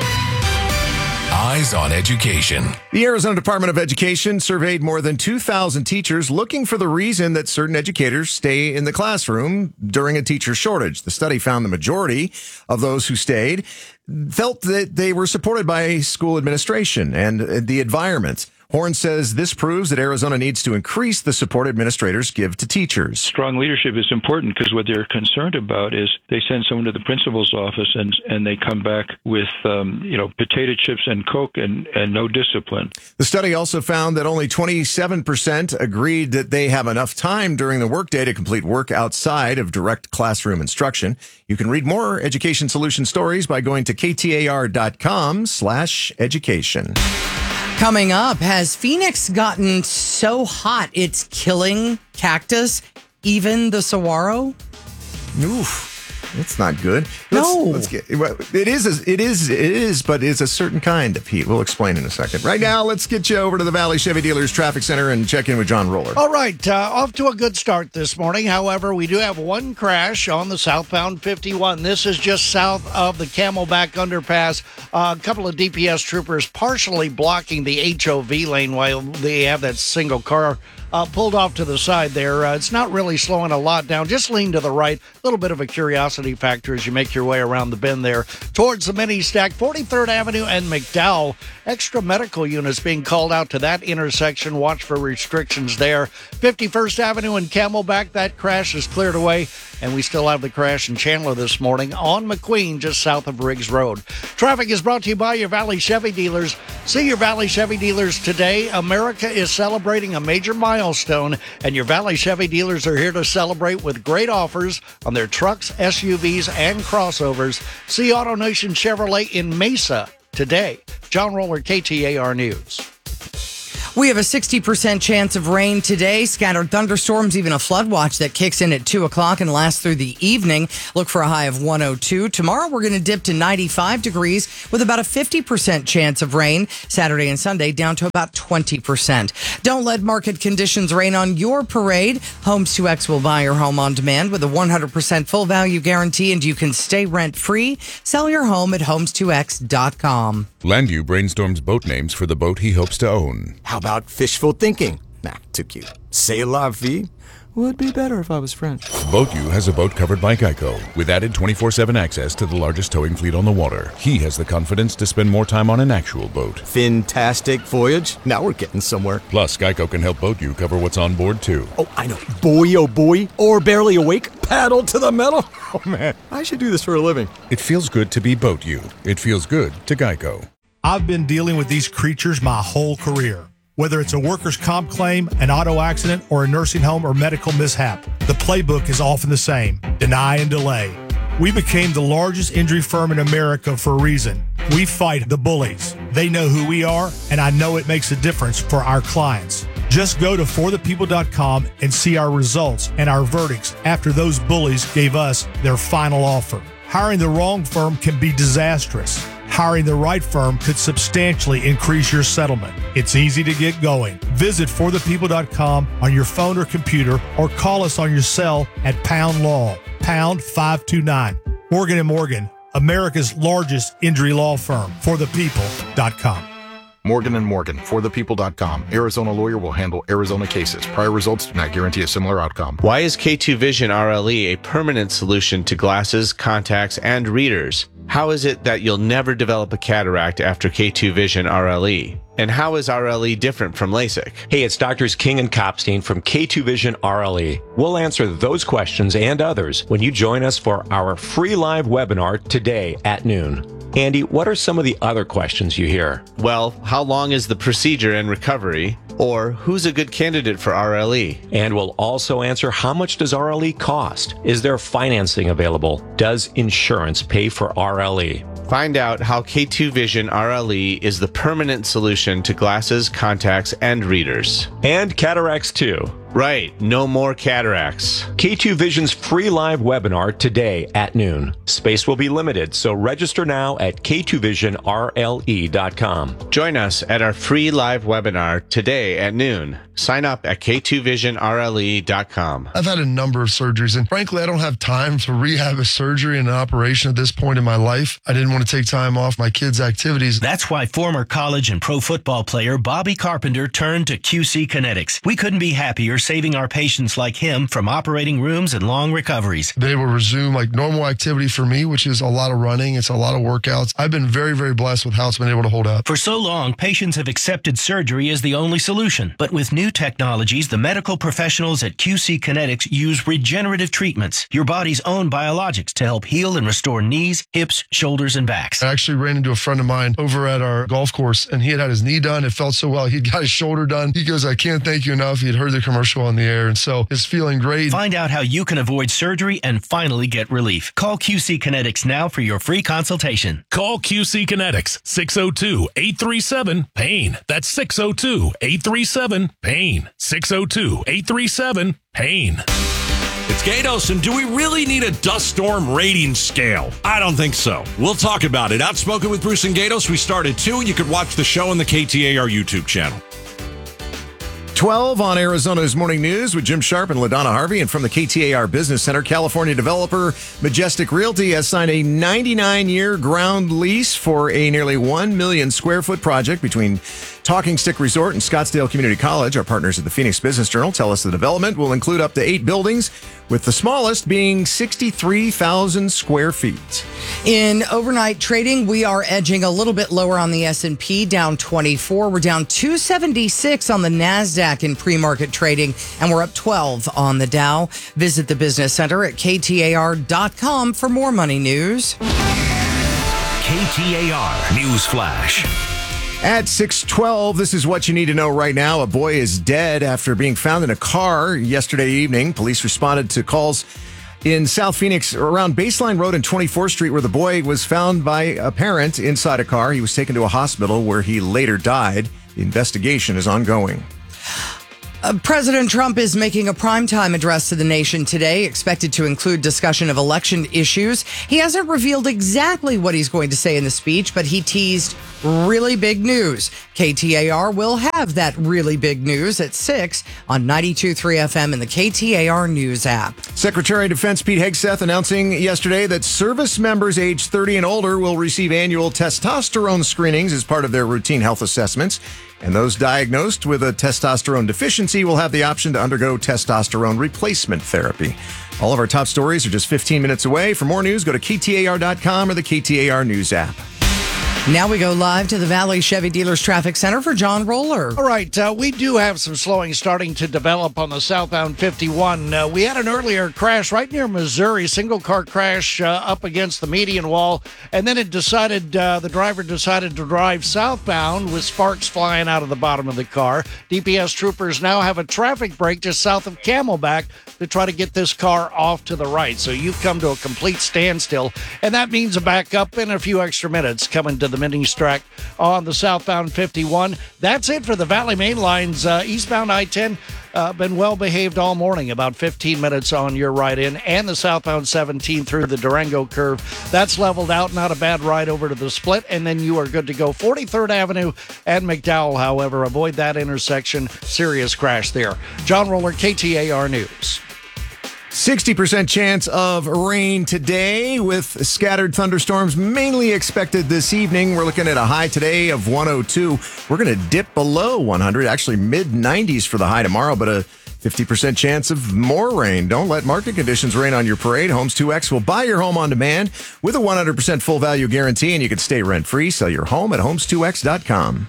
[SPEAKER 11] Eyes on Education.
[SPEAKER 9] The Arizona Department of Education surveyed more than 2,000 teachers looking for the reason that certain educators stay in the classroom during a teacher shortage. The study found the majority of those who stayed felt that they were supported by school administration and the environment. Horn says this proves that Arizona needs to increase the support administrators give to teachers.
[SPEAKER 13] Strong leadership is important because what they're concerned about is they send someone to the principal's office and they come back with, potato chips and Coke and no discipline.
[SPEAKER 9] The study also found that only 27% agreed that they have enough time during the workday to complete work outside of direct classroom instruction. You can read more Education Solution stories by going to ktar.com/education.
[SPEAKER 10] Coming up, has Phoenix gotten so hot it's killing cactus, even the saguaro?
[SPEAKER 9] Oof. That's not good. It is, but it's a certain kind of heat. We'll explain in a second. Right now, let's get you over to the Valley Chevy Dealers Traffic Center and check in with John Roller.
[SPEAKER 12] All right, off to a good start this morning. However, we do have one crash on the southbound 51. This is just south of the Camelback underpass. A couple of DPS troopers partially blocking the HOV lane while they have that single car pulled off to the side there. It's not really slowing a lot down. Just lean to the right. A little bit of a curiosity factor as you make your way around the bend there towards the mini stack. 43rd Avenue and McDowell. Extra medical units being called out to that intersection. Watch for restrictions there. 51st Avenue and Camelback. That crash is cleared away. And we still have the crash in Chandler this morning on McQueen, just south of Riggs Road. Traffic is brought to you by your Valley Chevy dealers. See your Valley Chevy dealers today. America is celebrating a major milestone, and your Valley Chevy dealers are here to celebrate with great offers on their trucks, SUVs, and crossovers. See AutoNation Chevrolet in Mesa today. John Roller, KTAR News.
[SPEAKER 10] We have a 60% chance of rain today. Scattered thunderstorms, even a flood watch that kicks in at 2 o'clock and lasts through the evening. Look for a high of 102. Tomorrow, we're going to dip to 95 degrees with about a 50% chance of rain. Saturday and Sunday, down to about 20%. Don't let market conditions rain on your parade. Homes 2X will buy your home on demand with a 100% full value guarantee, and you can stay rent-free. Sell your home at homes2x.com.
[SPEAKER 1] Landview brainstorms boat names for the boat he hopes to own.
[SPEAKER 14] How about fishful thinking? Nah, too cute. C'est la vie? Would be better if I was French.
[SPEAKER 1] BoatU has a boat covered by Geico with added 24/7 access to the largest towing fleet on the water. He has the confidence to spend more time on an actual boat.
[SPEAKER 14] Fantastic voyage. Now we're getting somewhere.
[SPEAKER 1] Plus, Geico can help BoatU cover what's on board, too.
[SPEAKER 14] Oh, I know. Boy, oh boy. Or barely awake. Paddle to the metal. Oh, man. I should do this for a living.
[SPEAKER 1] It feels good to be BoatU. It feels good to Geico.
[SPEAKER 15] I've been dealing with these creatures my whole career. Whether it's a workers' comp claim, an auto accident, or a nursing home or medical mishap, the playbook is often the same: deny and delay. We became the largest injury firm in America for a reason. We fight the bullies. They know who we are, and I know it makes a difference for our clients. Just go to forthepeople.com and see our results and our verdicts after those bullies gave us their final offer. Hiring the wrong firm can be disastrous. Hiring the right firm could substantially increase your settlement. It's easy to get going. Visit forthepeople.com on your phone or computer, or call us on your cell at Pound Law, pound 529. Morgan & Morgan, America's largest injury law firm. forthepeople.com.
[SPEAKER 16] Morgan & Morgan, forthepeople.com. Arizona lawyer will handle Arizona cases. Prior results do not guarantee a similar outcome.
[SPEAKER 17] Why is K2 Vision RLE a permanent solution to glasses, contacts, and readers? How is it that you'll never develop a cataract after K2 Vision RLE? And how is RLE different from LASIK?
[SPEAKER 18] Hey, it's Doctors King and Kopstein from K2 Vision RLE. We'll answer those questions and others when you join us for our free live webinar today at noon. Andy, what are some of the other questions you hear?
[SPEAKER 17] Well, how long is the procedure and recovery? Or who's a good candidate for RLE?
[SPEAKER 18] And we'll also answer, how much does RLE cost? Is there financing available? Does insurance pay for RLE?
[SPEAKER 17] Find out how K2 Vision RLE is the permanent solution to glasses, contacts, and readers.
[SPEAKER 18] And cataracts too.
[SPEAKER 17] Right, no more cataracts.
[SPEAKER 18] K2 Vision's free live webinar today at noon. Space will be limited, so register now at k2visionrle.com.
[SPEAKER 17] Join us at our free live webinar today at noon. Sign up at k2visionrle.com.
[SPEAKER 19] I've had a number of surgeries, and frankly, I don't have time to rehab a surgery and an operation at this point in my life. I didn't want to take time off my kids' activities.
[SPEAKER 20] That's why former college and pro football player Bobby Carpenter turned to QC Kinetics. We couldn't be happier saving our patients like him from operating rooms and long recoveries.
[SPEAKER 19] Been able to resume like normal activity for me, which is a lot of running. It's a lot of workouts. I've been very, very blessed with how it's been able to hold up.
[SPEAKER 20] For so long, patients have accepted surgery as the only solution. But with new technologies, the medical professionals at QC Kinetics use regenerative treatments, your body's own biologics, to help heal and restore knees, hips, shoulders, and backs.
[SPEAKER 19] I actually ran into a friend of mine over at our golf course, and he had his knee done. It felt so well. He'd got his shoulder done. He goes, I can't thank you enough. He had heard the commercial on the air, and so it's feeling great.
[SPEAKER 20] Find out how you can avoid surgery and finally get relief. Call QC Kinetics now for your free consultation.
[SPEAKER 21] Call QC Kinetics, 602-837-PAIN. That's 602-837-PAIN. 602-837-PAIN.
[SPEAKER 30] It's
[SPEAKER 2] it's Gatos, and do we really need a dust storm rating scale? I don't think so. We'll talk about it. Outspoken with Bruce and Gatos, we start at 2. You could watch the show on the KTAR YouTube channel.
[SPEAKER 9] 12 on Arizona's Morning News with Jim Sharp and LaDonna Harvey. And from the KTAR Business Center, California developer Majestic Realty has signed a 99-year ground lease for a nearly 1 million square foot project between Talking Stick Resort and Scottsdale Community College. Our partners at the Phoenix Business Journal tell us the development will include up to 8 buildings, with the smallest being 63,000 square feet.
[SPEAKER 10] In overnight trading, we are edging a little bit lower on the S&P, down 24. We're down 276 on the NASDAQ in pre-market trading, and we're up 12 on the Dow. Visit the Business Center at KTAR.com for more money news.
[SPEAKER 11] KTAR News Flash.
[SPEAKER 9] At 6:12, this is what you need to know right now. A boy is dead after being found in a car yesterday evening. Police responded to calls in South Phoenix around Baseline Road and 24th Street, where the boy was found by a parent inside a car. He was taken to a hospital where he later died. The investigation is ongoing.
[SPEAKER 10] President Trump is making a primetime address to the nation today, expected to include discussion of election issues. He hasn't revealed exactly what he's going to say in the speech, but he teased really big news. KTAR will have that really big news at 6 on 92.3 FM and the KTAR News app.
[SPEAKER 9] Secretary of Defense Pete Hegseth announcing yesterday that service members age 30 and older will receive annual testosterone screenings as part of their routine health assessments. And those diagnosed with a testosterone deficiency will have the option to undergo testosterone replacement therapy. All of our top stories are just 15 minutes away. For more news, go to KTAR.com or the KTAR News app.
[SPEAKER 10] Now we go live to the Valley Chevy Dealers Traffic Center for John Roller.
[SPEAKER 12] All right, we do have some slowing starting to develop on the southbound 51. We had an earlier crash right near Missouri, single-car crash up against the median wall, and then the driver decided to drive southbound with sparks flying out of the bottom of the car. DPS troopers now have a traffic break just south of Camelback to try to get this car off to the right. So you've come to a complete standstill, and that means a backup in a few extra minutes coming to the mini track on the southbound 51. That's it for the Valley Main Lines. Eastbound I-10 been well behaved all morning, about 15 minutes on your right in, and the southbound 17 through the Durango curve. That's leveled out, not a bad ride over to the split, and then you are good to go. 43rd Avenue and McDowell, however, avoid that intersection. Serious crash there. John Roller, KTAR News.
[SPEAKER 9] 60% chance of rain today with scattered thunderstorms mainly expected this evening. We're looking at a high today of 102. We're going to dip below 100, actually mid-90s for the high tomorrow, but a 50% chance of more rain. Don't let market conditions rain on your parade. Homes 2X will buy your home on demand with a 100% full value guarantee, and you can stay rent-free. Sell your home at homes2x.com.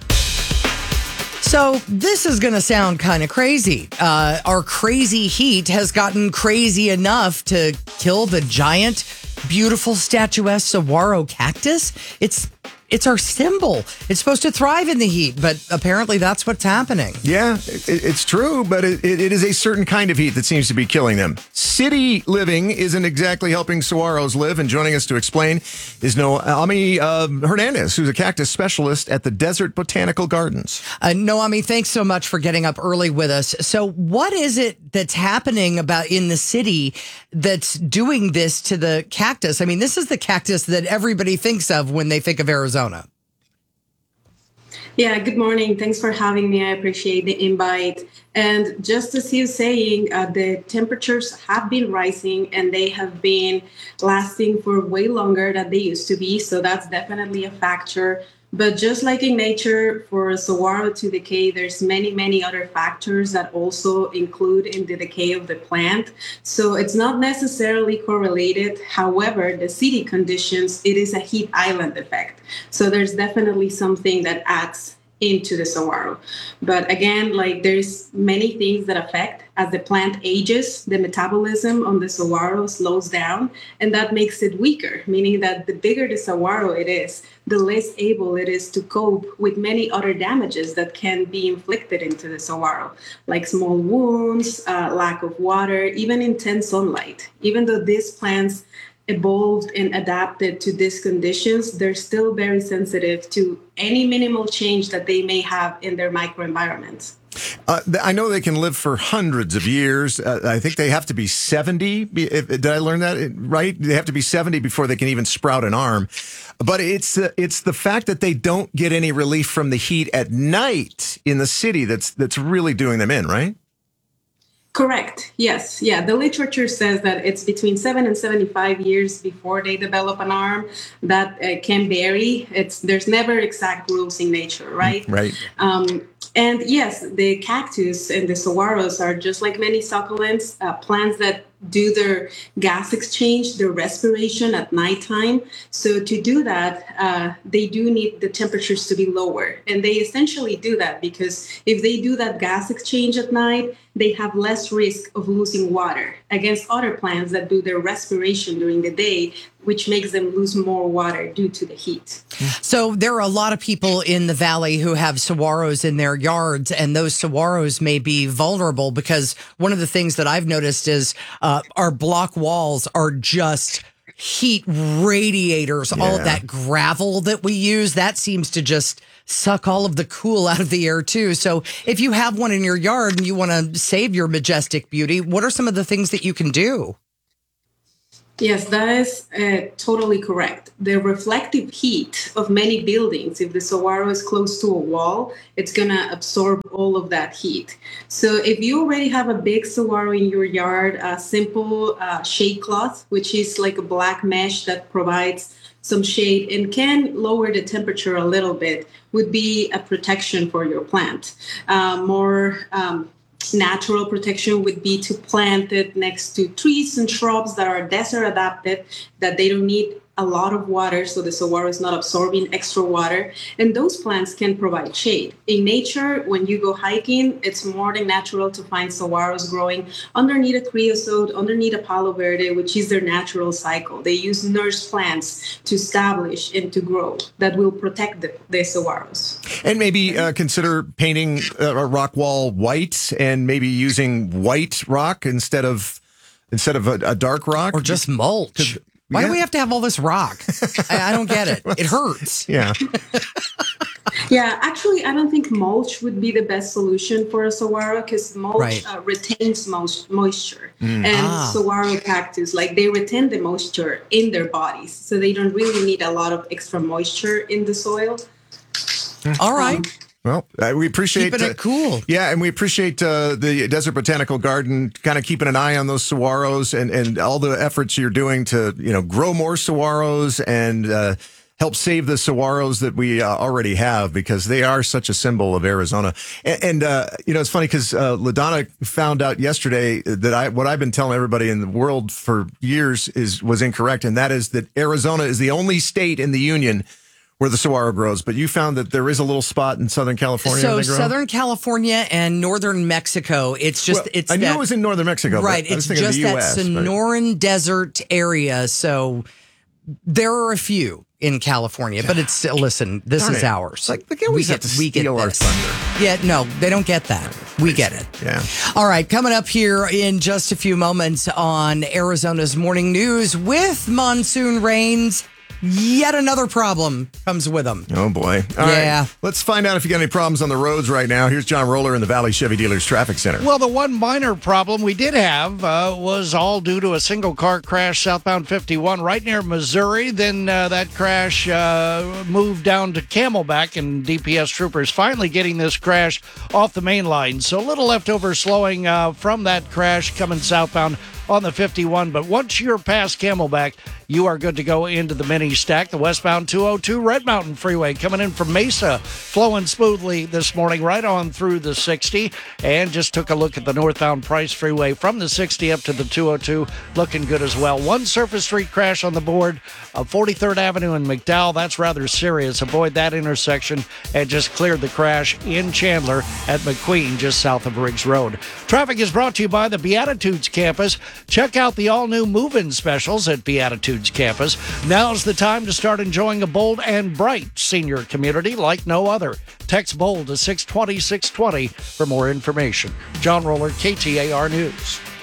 [SPEAKER 10] So this is going to sound kind of crazy. Our crazy heat has gotten crazy enough to kill the giant, beautiful, statuesque saguaro cactus. It's our symbol. It's supposed to thrive in the heat, but apparently that's what's happening.
[SPEAKER 9] Yeah, it's true, but it is a certain kind of heat that seems to be killing them. City living isn't exactly helping saguaros live, and joining us to explain is Noami Hernandez, who's a cactus specialist at the Desert Botanical Gardens.
[SPEAKER 10] Noami, thanks so much for getting up early with us. So what is it that's happening in the city that's doing this to the cactus? I mean, this is the cactus that everybody thinks of when they think of Arizona.
[SPEAKER 4] Yeah, good morning. Thanks for having me. I appreciate the invite. And just as he was saying, the temperatures have been rising and they have been lasting for way longer than they used to be. So that's definitely a factor. But just like in nature, for saguaro to decay, there's many, many other factors that also include in the decay of the plant. So it's not necessarily correlated. However, the city conditions, it is a heat island effect. So there's definitely something that adds into the saguaro. But again, there's many things that affect. As the plant ages, the metabolism on the saguaro slows down, and that makes it weaker, meaning that the bigger the saguaro it is, the less able it is to cope with many other damages that can be inflicted into the saguaro, like small wounds, lack of water, even intense sunlight. Even though these plants evolved and adapted to these conditions, they're still very sensitive to any minimal change that they may have in their microenvironments.
[SPEAKER 9] I know they can live for hundreds of years. I think they have to be 70. Did I learn that right? They have to be 70 before they can even sprout an arm. But it's the fact that they don't get any relief from the heat at night in the city that's really doing them in, right?
[SPEAKER 4] Correct. Yes. Yeah. The literature says that it's between 7 and 75 years before they develop an arm. That can vary. There's never exact rules in nature, right?
[SPEAKER 9] Right.
[SPEAKER 4] And yes, the cactus and the saguaros are just like many succulents, plants that do their gas exchange, their respiration at nighttime. So to do that, they do need the temperatures to be lower. And they essentially do that because if they do that gas exchange at night, they have less risk of losing water against other plants that do their respiration during the day, which makes them lose more water due to the heat.
[SPEAKER 10] So there are a lot of people in the valley who have saguaros in their yards, and those saguaros may be vulnerable because one of the things that I've noticed is our block walls are just heat radiators. All of that gravel that we use, that seems to just suck all of the cool out of the air too. So if you have one in your yard and you want to save your majestic beauty, what are some of the things that you can do?
[SPEAKER 4] Yes, that is totally correct. The reflective heat of many buildings, if the saguaro is close to a wall, it's going to absorb all of that heat. So if you already have a big saguaro in your yard, a simple shade cloth, which is like a black mesh that provides some shade and can lower the temperature a little bit, would be a protection for your plant. More natural protection would be to plant it next to trees and shrubs that are desert adapted, that they don't need a lot of water, so the saguaro is not absorbing extra water. And those plants can provide shade. In nature, when you go hiking, it's more than natural to find saguaros growing underneath a creosote, underneath a palo verde, which is their natural cycle. They use nurse plants to establish and to grow that will protect the saguaros.
[SPEAKER 9] And maybe consider painting a rock wall white and maybe using white rock instead of a dark rock.
[SPEAKER 10] Or just mulch. Why do we have to have all this rock? I don't get it. It hurts.
[SPEAKER 9] Yeah.
[SPEAKER 4] Yeah, actually, I don't think mulch would be the best solution for a saguaro because mulch retains moisture. And saguaro cactus, they retain the moisture in their bodies. So they don't really need a lot of extra moisture in the soil.
[SPEAKER 10] All right.
[SPEAKER 9] Well, we appreciate
[SPEAKER 10] keeping it cool.
[SPEAKER 9] Yeah, and we appreciate the Desert Botanical Garden kind of keeping an eye on those saguaros and all the efforts you're doing to grow more saguaros and help save the saguaros that we already have because they are such a symbol of Arizona. And it's funny because LaDonna found out yesterday that what I've been telling everybody in the world for years was incorrect, and that is that Arizona is the only state in the union where the saguaro grows, but you found that there is a little spot in Southern California.
[SPEAKER 10] So Southern California and Northern Mexico. It's just
[SPEAKER 9] I knew it was in Northern Mexico,
[SPEAKER 10] right?
[SPEAKER 9] But I was
[SPEAKER 10] it's
[SPEAKER 9] thinking
[SPEAKER 10] just
[SPEAKER 9] of the
[SPEAKER 10] that
[SPEAKER 9] US,
[SPEAKER 10] Sonoran Desert area. So there are a few in California, but it's listen. This is ours.
[SPEAKER 9] They always have to steal our thunder.
[SPEAKER 10] Yeah, no, they don't get that. We get it.
[SPEAKER 9] Yeah.
[SPEAKER 10] All right, coming up here in just a few moments on Arizona's Morning News with monsoon rains. Yet another problem comes with them.
[SPEAKER 9] Oh, boy. All right. Let's find out if you got any problems on the roads right now. Here's John Roller in the Valley Chevy Dealers Traffic Center.
[SPEAKER 12] Well, the one minor problem we did have was all due to a single car crash southbound 51 right near Missouri. Then that crash moved down to Camelback, and DPS troopers finally getting this crash off the main line. So a little leftover slowing from that crash coming southbound on the 51. But once you're past Camelback, you are good to go into the mini stack. The westbound 202 Red Mountain Freeway coming in from Mesa, flowing smoothly this morning right on through the 60. And just took a look at the northbound Price Freeway from the 60 up to the 202, looking good as well. One surface street crash on the board of 43rd Avenue in McDowell. That's rather serious. Avoid that intersection and just cleared the crash in Chandler at McQueen, just south of Riggs Road. Traffic is brought to you by the Beatitudes Campus. Check out the all-new move-in specials at Beatitudes Campus. Now's the time to start enjoying a bold and bright senior community like no other. Text BOLD to 620-620 for more information. John Roller, KTAR News.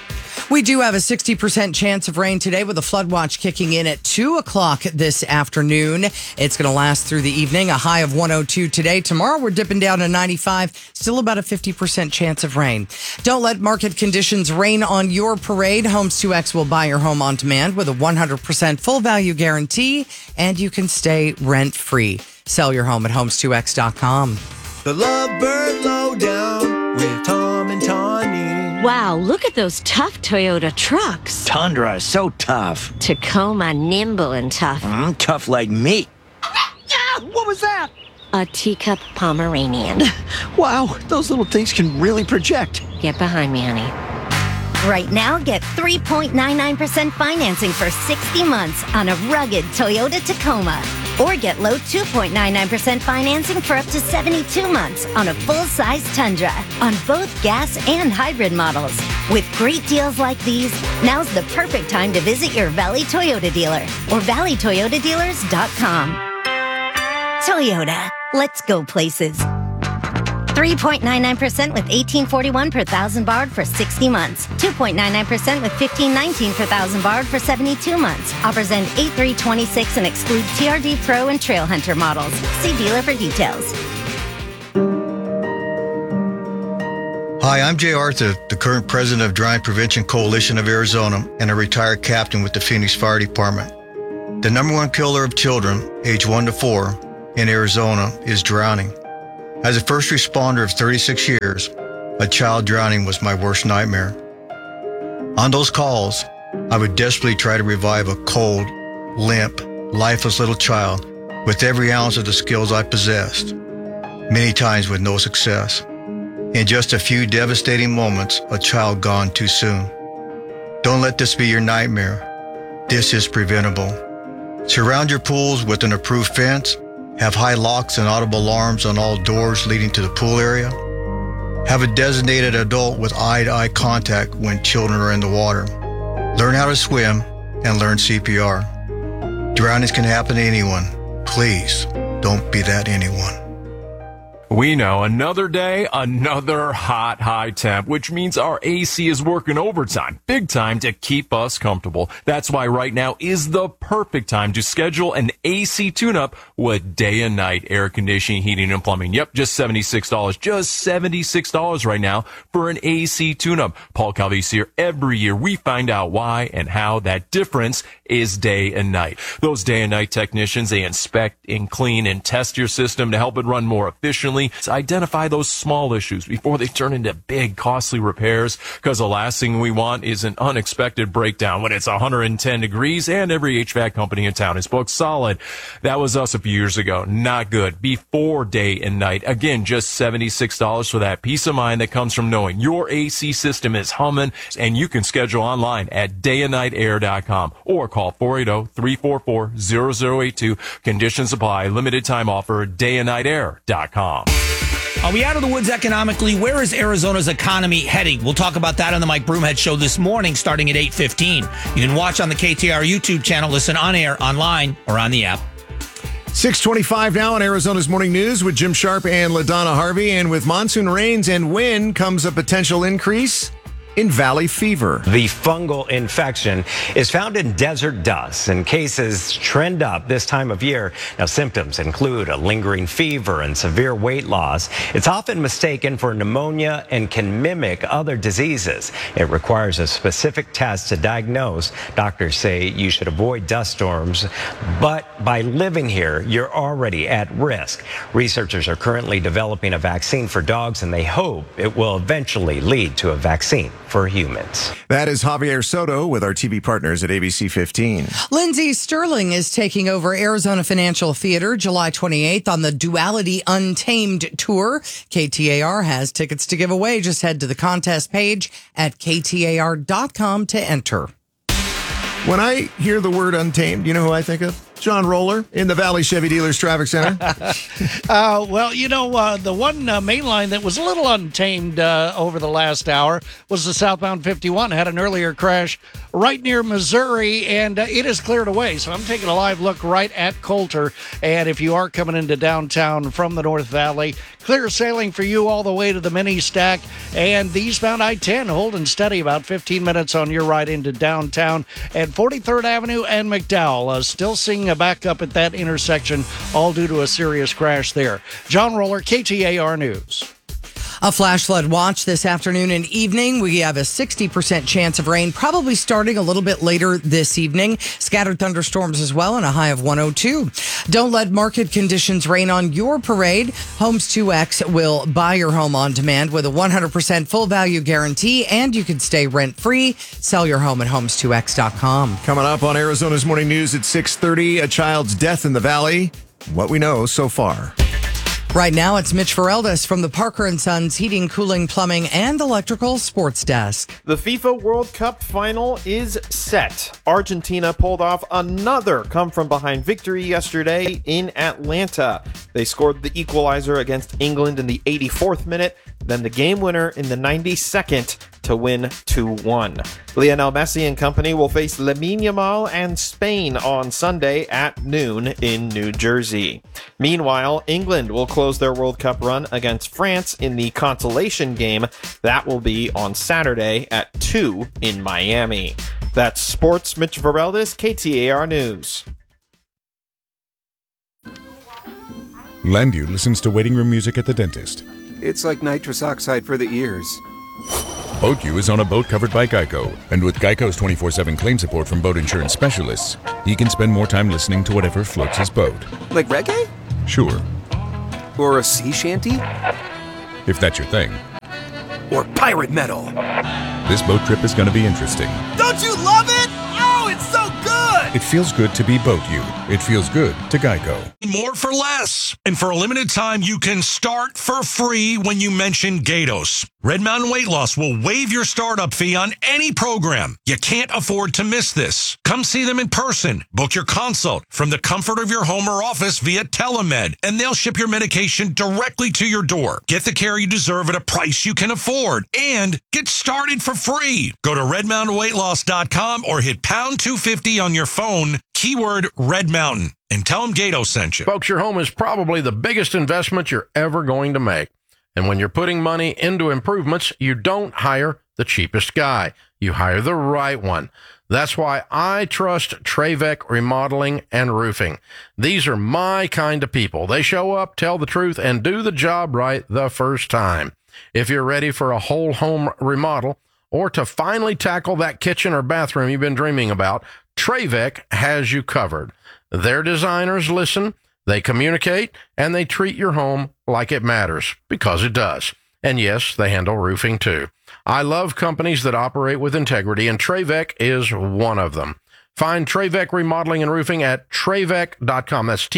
[SPEAKER 10] We do have a 60% chance of rain today with a flood watch kicking in at 2 o'clock this afternoon. It's going to last through the evening, a high of 102 today. Tomorrow, we're dipping down to 95, still about a 50% chance of rain. Don't let market conditions rain on your parade. Homes 2X will buy your home on demand with a 100% full value guarantee, and you can stay rent-free. Sell your home at homes2x.com.
[SPEAKER 3] The Lovebird Lowdown with Tom and Tawny.
[SPEAKER 5] Wow, look at those tough Toyota trucks.
[SPEAKER 3] Tundra is so tough.
[SPEAKER 5] Tacoma, nimble and tough.
[SPEAKER 3] Tough like me. What was that?
[SPEAKER 5] A teacup Pomeranian.
[SPEAKER 3] Wow, those little things can really project.
[SPEAKER 5] Get behind me, honey.
[SPEAKER 21] Right now, get 3.99% financing for 60 months on a rugged Toyota Tacoma. Or get low 2.99% financing for up to 72 months on a full-size Tundra on both gas and hybrid models. With great deals like these, now's the perfect time to visit your Valley Toyota dealer or valleytoyotadealers.com. Toyota, let's go places. 3.99% with $18.41 per thousand borrowed for 60 months. 2.99% with $15.19 per thousand borrowed for 72 months. Offers end 8/3/26 and exclude TRD Pro and Trail Hunter models. See dealer for details.
[SPEAKER 22] Hi, I'm Jay Arthur, the current president of Drowning Prevention Coalition of Arizona and a retired captain with the Phoenix Fire Department. The number one killer of children, age 1 to 4, in Arizona is drowning. As a first responder of 36 years, a child drowning was my worst nightmare. On those calls, I would desperately try to revive a cold, limp, lifeless little child with every ounce of the skills I possessed, many times with no success. In just a few devastating moments, a child gone too soon. Don't let this be your nightmare. This is preventable. Surround your pools with an approved fence. Have high locks and audible alarms on all doors leading to the pool area. Have a designated adult with eye-to-eye contact when children are in the water. Learn how to swim and learn CPR. Drownings can happen to anyone. Please don't be that anyone.
[SPEAKER 23] We know another day, another hot, high temp, which means our AC is working overtime, big time to keep us comfortable. That's why right now is the perfect time to schedule an AC tune-up with day and night air conditioning, heating, and plumbing. Yep, just $76. Just $76 right now for an AC tune-up. Paul Calvise here. Every year we find out why and how that difference is day and night. Those day and night technicians, they inspect and clean and test your system to help it run more efficiently. To identify those small issues before they turn into big, costly repairs, because the last thing we want is an unexpected breakdown when it's 110 degrees and every HVAC company in town is booked solid. That was us a few years ago. Not good. Before day and night. Again, just $76 for that peace of mind that comes from knowing your AC system is humming, and you can schedule online at dayandnightair.com or call 480-344-0082. Conditions apply. Limited time offer. dayandnightair.com.
[SPEAKER 24] Are we out of the woods economically? Where is Arizona's economy heading? We'll talk about that on the Mike Broomhead Show this morning, starting at 8:15. You can watch on the KTAR YouTube channel, listen on air, online, or on the app.
[SPEAKER 9] 6:25 now on Arizona's Morning News with Jim Sharp and LaDonna Harvey. And with monsoon rains and wind comes a potential increase in valley fever.
[SPEAKER 18] The fungal infection is found in desert dust, and cases trend up this time of year. Now, symptoms include a lingering fever and severe weight loss. It's often mistaken for pneumonia and can mimic other diseases. It requires a specific test to diagnose. Doctors say you should avoid dust storms, but by living here, you're already at risk. Researchers are currently developing a vaccine for dogs, and they hope it will eventually lead to a vaccine for humans.
[SPEAKER 9] That is Javier Soto with our TV partners at ABC 15.
[SPEAKER 10] Lindsey Sterling is taking over Arizona Financial Theater July 28th on the Duality Untamed Tour. KTAR has tickets to give away. Just head to the contest page at ktar.com to enter.
[SPEAKER 9] When I hear the word untamed, you know who I think of? John Roller in the Valley Chevy Dealers Traffic Center.
[SPEAKER 12] Well, you know, the one main line that was a little untamed over the last hour was the southbound 51. Had an earlier crash right near Missouri, and it is cleared away. So I'm taking a live look right at Coulter. And if you are coming into downtown from the North Valley, Clear sailing for you all the way to the mini stack. And the eastbound I-10 holding steady about 15 minutes on your ride into downtown. And 43rd Avenue and McDowell still seeing a backup at that intersection, all due to a serious crash there. John Roller, KTAR News.
[SPEAKER 10] A flash flood watch this afternoon and evening. We have a 60% chance of rain, probably starting a little bit later this evening. Scattered thunderstorms as well, and a high of 102. Don't let market conditions rain on your parade. Homes 2X will buy your home on demand with a 100% full value guarantee, and you can stay rent-free. Sell your home at homes2x.com.
[SPEAKER 9] Coming up on Arizona's Morning News at 6:30, a child's death in the valley. What we know so far.
[SPEAKER 10] Right now, it's Mitch Fereldes from the Parker & Sons Heating, Cooling, Plumbing, and Electrical Sports Desk.
[SPEAKER 6] The FIFA World Cup final is set. Argentina pulled off another come-from-behind victory yesterday in Atlanta. They scored the equalizer against England in the 84th minute, then the game winner in the 92nd to win 2-1. Lionel Messi and company will face Lamine Yamal and Spain on Sunday at noon in New Jersey. Meanwhile, England will close their World Cup run against France in the consolation game. That will be on Saturday at 2 in Miami. That's Sports. Mitch Vareldes, KTAR News.
[SPEAKER 1] Landu listens to waiting room music at the dentist.
[SPEAKER 7] It's like nitrous oxide for the ears.
[SPEAKER 1] BoatU is on a boat covered by Geico, and with Geico's 24/7 claim support from boat insurance specialists, he can spend more time listening to whatever floats his boat.
[SPEAKER 7] Like reggae?
[SPEAKER 1] Sure,
[SPEAKER 7] Or a sea shanty?
[SPEAKER 1] if that's your thing.
[SPEAKER 7] Or pirate metal?
[SPEAKER 1] This boat trip is going to be interesting.
[SPEAKER 3] Don't you love it? Oh, it's so good!
[SPEAKER 1] It feels good to be BoatU. It feels good to Geico.
[SPEAKER 2] More for less. And for a limited time, you can start for free when you mention Gatos. Red Mountain Weight Loss will waive your startup fee on any program. You can't afford to miss this. Come see them in person. Book your consult from the comfort of your home or office via Telemed, and they'll ship your medication directly to your door. Get the care you deserve at a price you can afford and get started for free. Go to redmountainweightloss.com or hit pound 250 on your phone, keyword Red Mountain, and tell them Gato sent you.
[SPEAKER 8] Folks, your home is probably the biggest investment you're ever going to make. And when you're putting money into improvements, you don't hire the cheapest guy. You hire the right one. That's why I trust Trevec Remodeling and Roofing. These are my kind of people. They show up, tell the truth, and do the job right the first time. If you're ready for a whole home remodel or to finally tackle that kitchen or bathroom you've been dreaming about, Trevec has you covered. Their designers listen, they communicate, and they treat your home like it matters, because it does. And yes, they handle roofing too. I love companies that operate with integrity, and Trevec is one of them. Find Trevec Remodeling and Roofing at Trevec.com. That's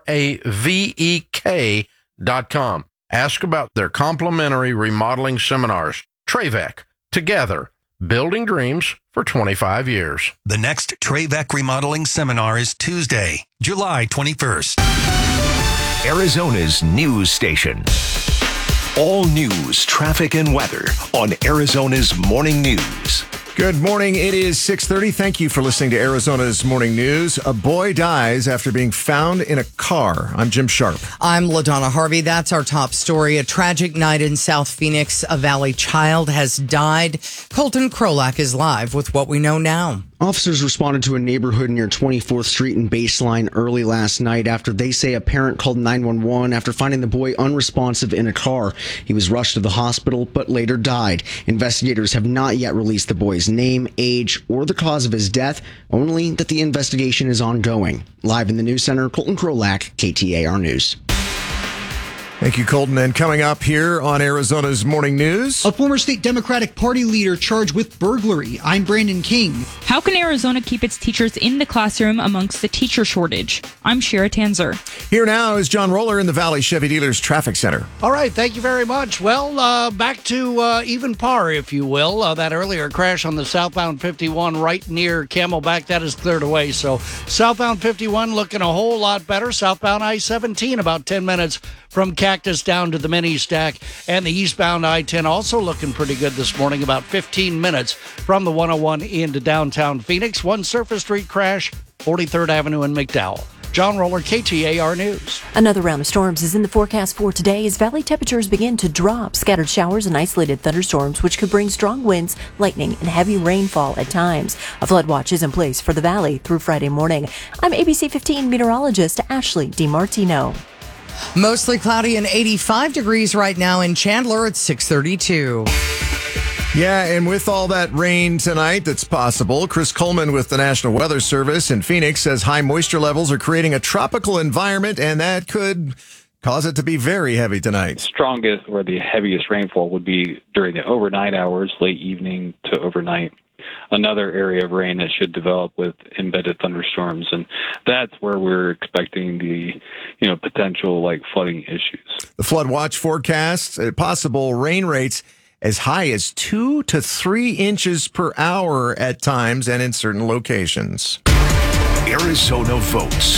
[SPEAKER 8] TRAVEK.com. Ask about their complimentary remodeling seminars. Trevec, together, building dreams for 25 years.
[SPEAKER 13] The next Trevec Remodeling Seminar is Tuesday, July 21st.
[SPEAKER 11] Arizona's news station. All news, traffic, and weather on Arizona's Morning News.
[SPEAKER 9] Good morning. It is 6:30. Thank you for listening to Arizona's Morning News. A boy dies after being found in a car. I'm Jim Sharp.
[SPEAKER 10] I'm LaDonna Harvey. That's our top story. A tragic night in South Phoenix. A Valley child has died. Colton Krolak is live with what we know now.
[SPEAKER 25] Officers responded to a neighborhood near 24th Street and Baseline early last night after they say a parent called 911 after finding the boy unresponsive in a car. He was rushed to the hospital but later died. Investigators have not yet released the boy's name, age, or the cause of his death, only that the investigation is ongoing. Live in the news center, Colton Krolak, KTAR News.
[SPEAKER 9] Thank you, Colton. And coming up here on Arizona's Morning News,
[SPEAKER 26] a former state Democratic Party leader charged with burglary. I'm Brandon King.
[SPEAKER 27] How can Arizona keep its teachers in the classroom amongst the teacher shortage? I'm Shira Tanzer.
[SPEAKER 9] Here now is John Roller in the Valley Chevy Dealers Traffic Center.
[SPEAKER 12] All right, thank you very much. Well, back to even par, if you will. That earlier crash on the southbound 51 right near Camelback, that is cleared away. So southbound 51 looking a whole lot better. Southbound I-17 about 10 minutes from Cactus down to the mini stack, and the eastbound I-10 also looking pretty good this morning, about 15 minutes from the 101 into downtown Phoenix. One Surface Street crash, 43rd Avenue in McDowell. John Roller, KTAR News.
[SPEAKER 4] Another round of storms is in the forecast for today as valley temperatures begin to drop. Scattered showers and isolated thunderstorms, which could bring strong winds, lightning, and heavy rainfall at times. A flood watch is in place for the valley through Friday morning. I'm ABC 15 meteorologist Ashley DiMartino.
[SPEAKER 10] Mostly cloudy and 85 degrees right now in Chandler at 632.
[SPEAKER 9] Yeah, and with all that rain tonight that's possible, Chris Coleman with the National Weather Service in Phoenix says high moisture levels are creating a tropical environment, and that could cause it to be very heavy tonight.
[SPEAKER 14] Strongest or the heaviest rainfall would be during the overnight hours, late evening to overnight. Another area of rain that should develop with embedded thunderstorms, and that's where we're expecting the potential flooding issues.
[SPEAKER 9] The flood watch forecasts possible rain rates as high as 2 to 3 inches per hour at times and in certain locations.
[SPEAKER 11] Arizona votes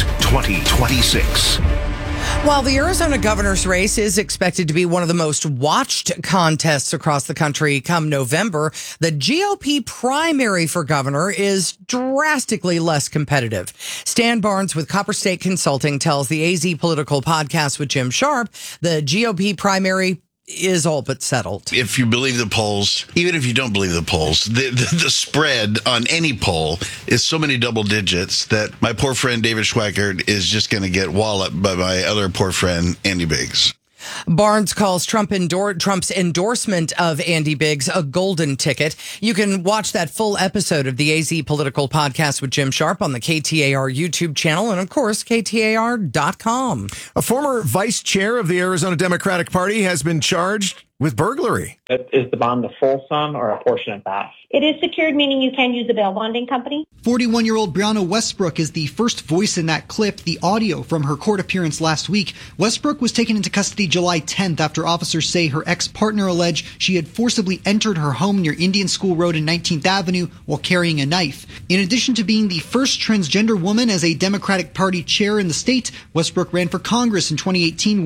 [SPEAKER 11] 2026.
[SPEAKER 10] While the Arizona governor's race is expected to be one of the most watched contests across the country come November, the GOP primary for governor is drastically less competitive. Stan Barnes with Copper State Consulting tells the AZ Political Podcast with Jim Sharp the GOP primary is all but settled.
[SPEAKER 15] If you believe the polls, even if you don't believe the polls, the spread on any poll is so many double digits that my poor friend David Schweikert is just going to get walloped by my other poor friend Andy Biggs.
[SPEAKER 10] Barnes calls Trump's endorsement of Andy Biggs a golden ticket. You can watch that full episode of the AZ Political Podcast with Jim Sharp on the KTAR YouTube channel and, of course, KTAR.com.
[SPEAKER 9] A former vice chair of the Arizona Democratic Party has been charged with burglary.
[SPEAKER 16] Is the bond the full sum or a portion of that? It is secured, meaning you can use a bail bonding company.
[SPEAKER 26] 41-year-old Brianna Westbrook is the first voice in that clip, the audio from her court appearance last week. Westbrook was taken into custody July 10th after officers say her ex-partner alleged she had forcibly entered her home near Indian School Road and 19th Avenue while carrying a knife. In addition to being the first transgender woman as a Democratic Party chair in the state, Westbrook ran for Congress in 2018.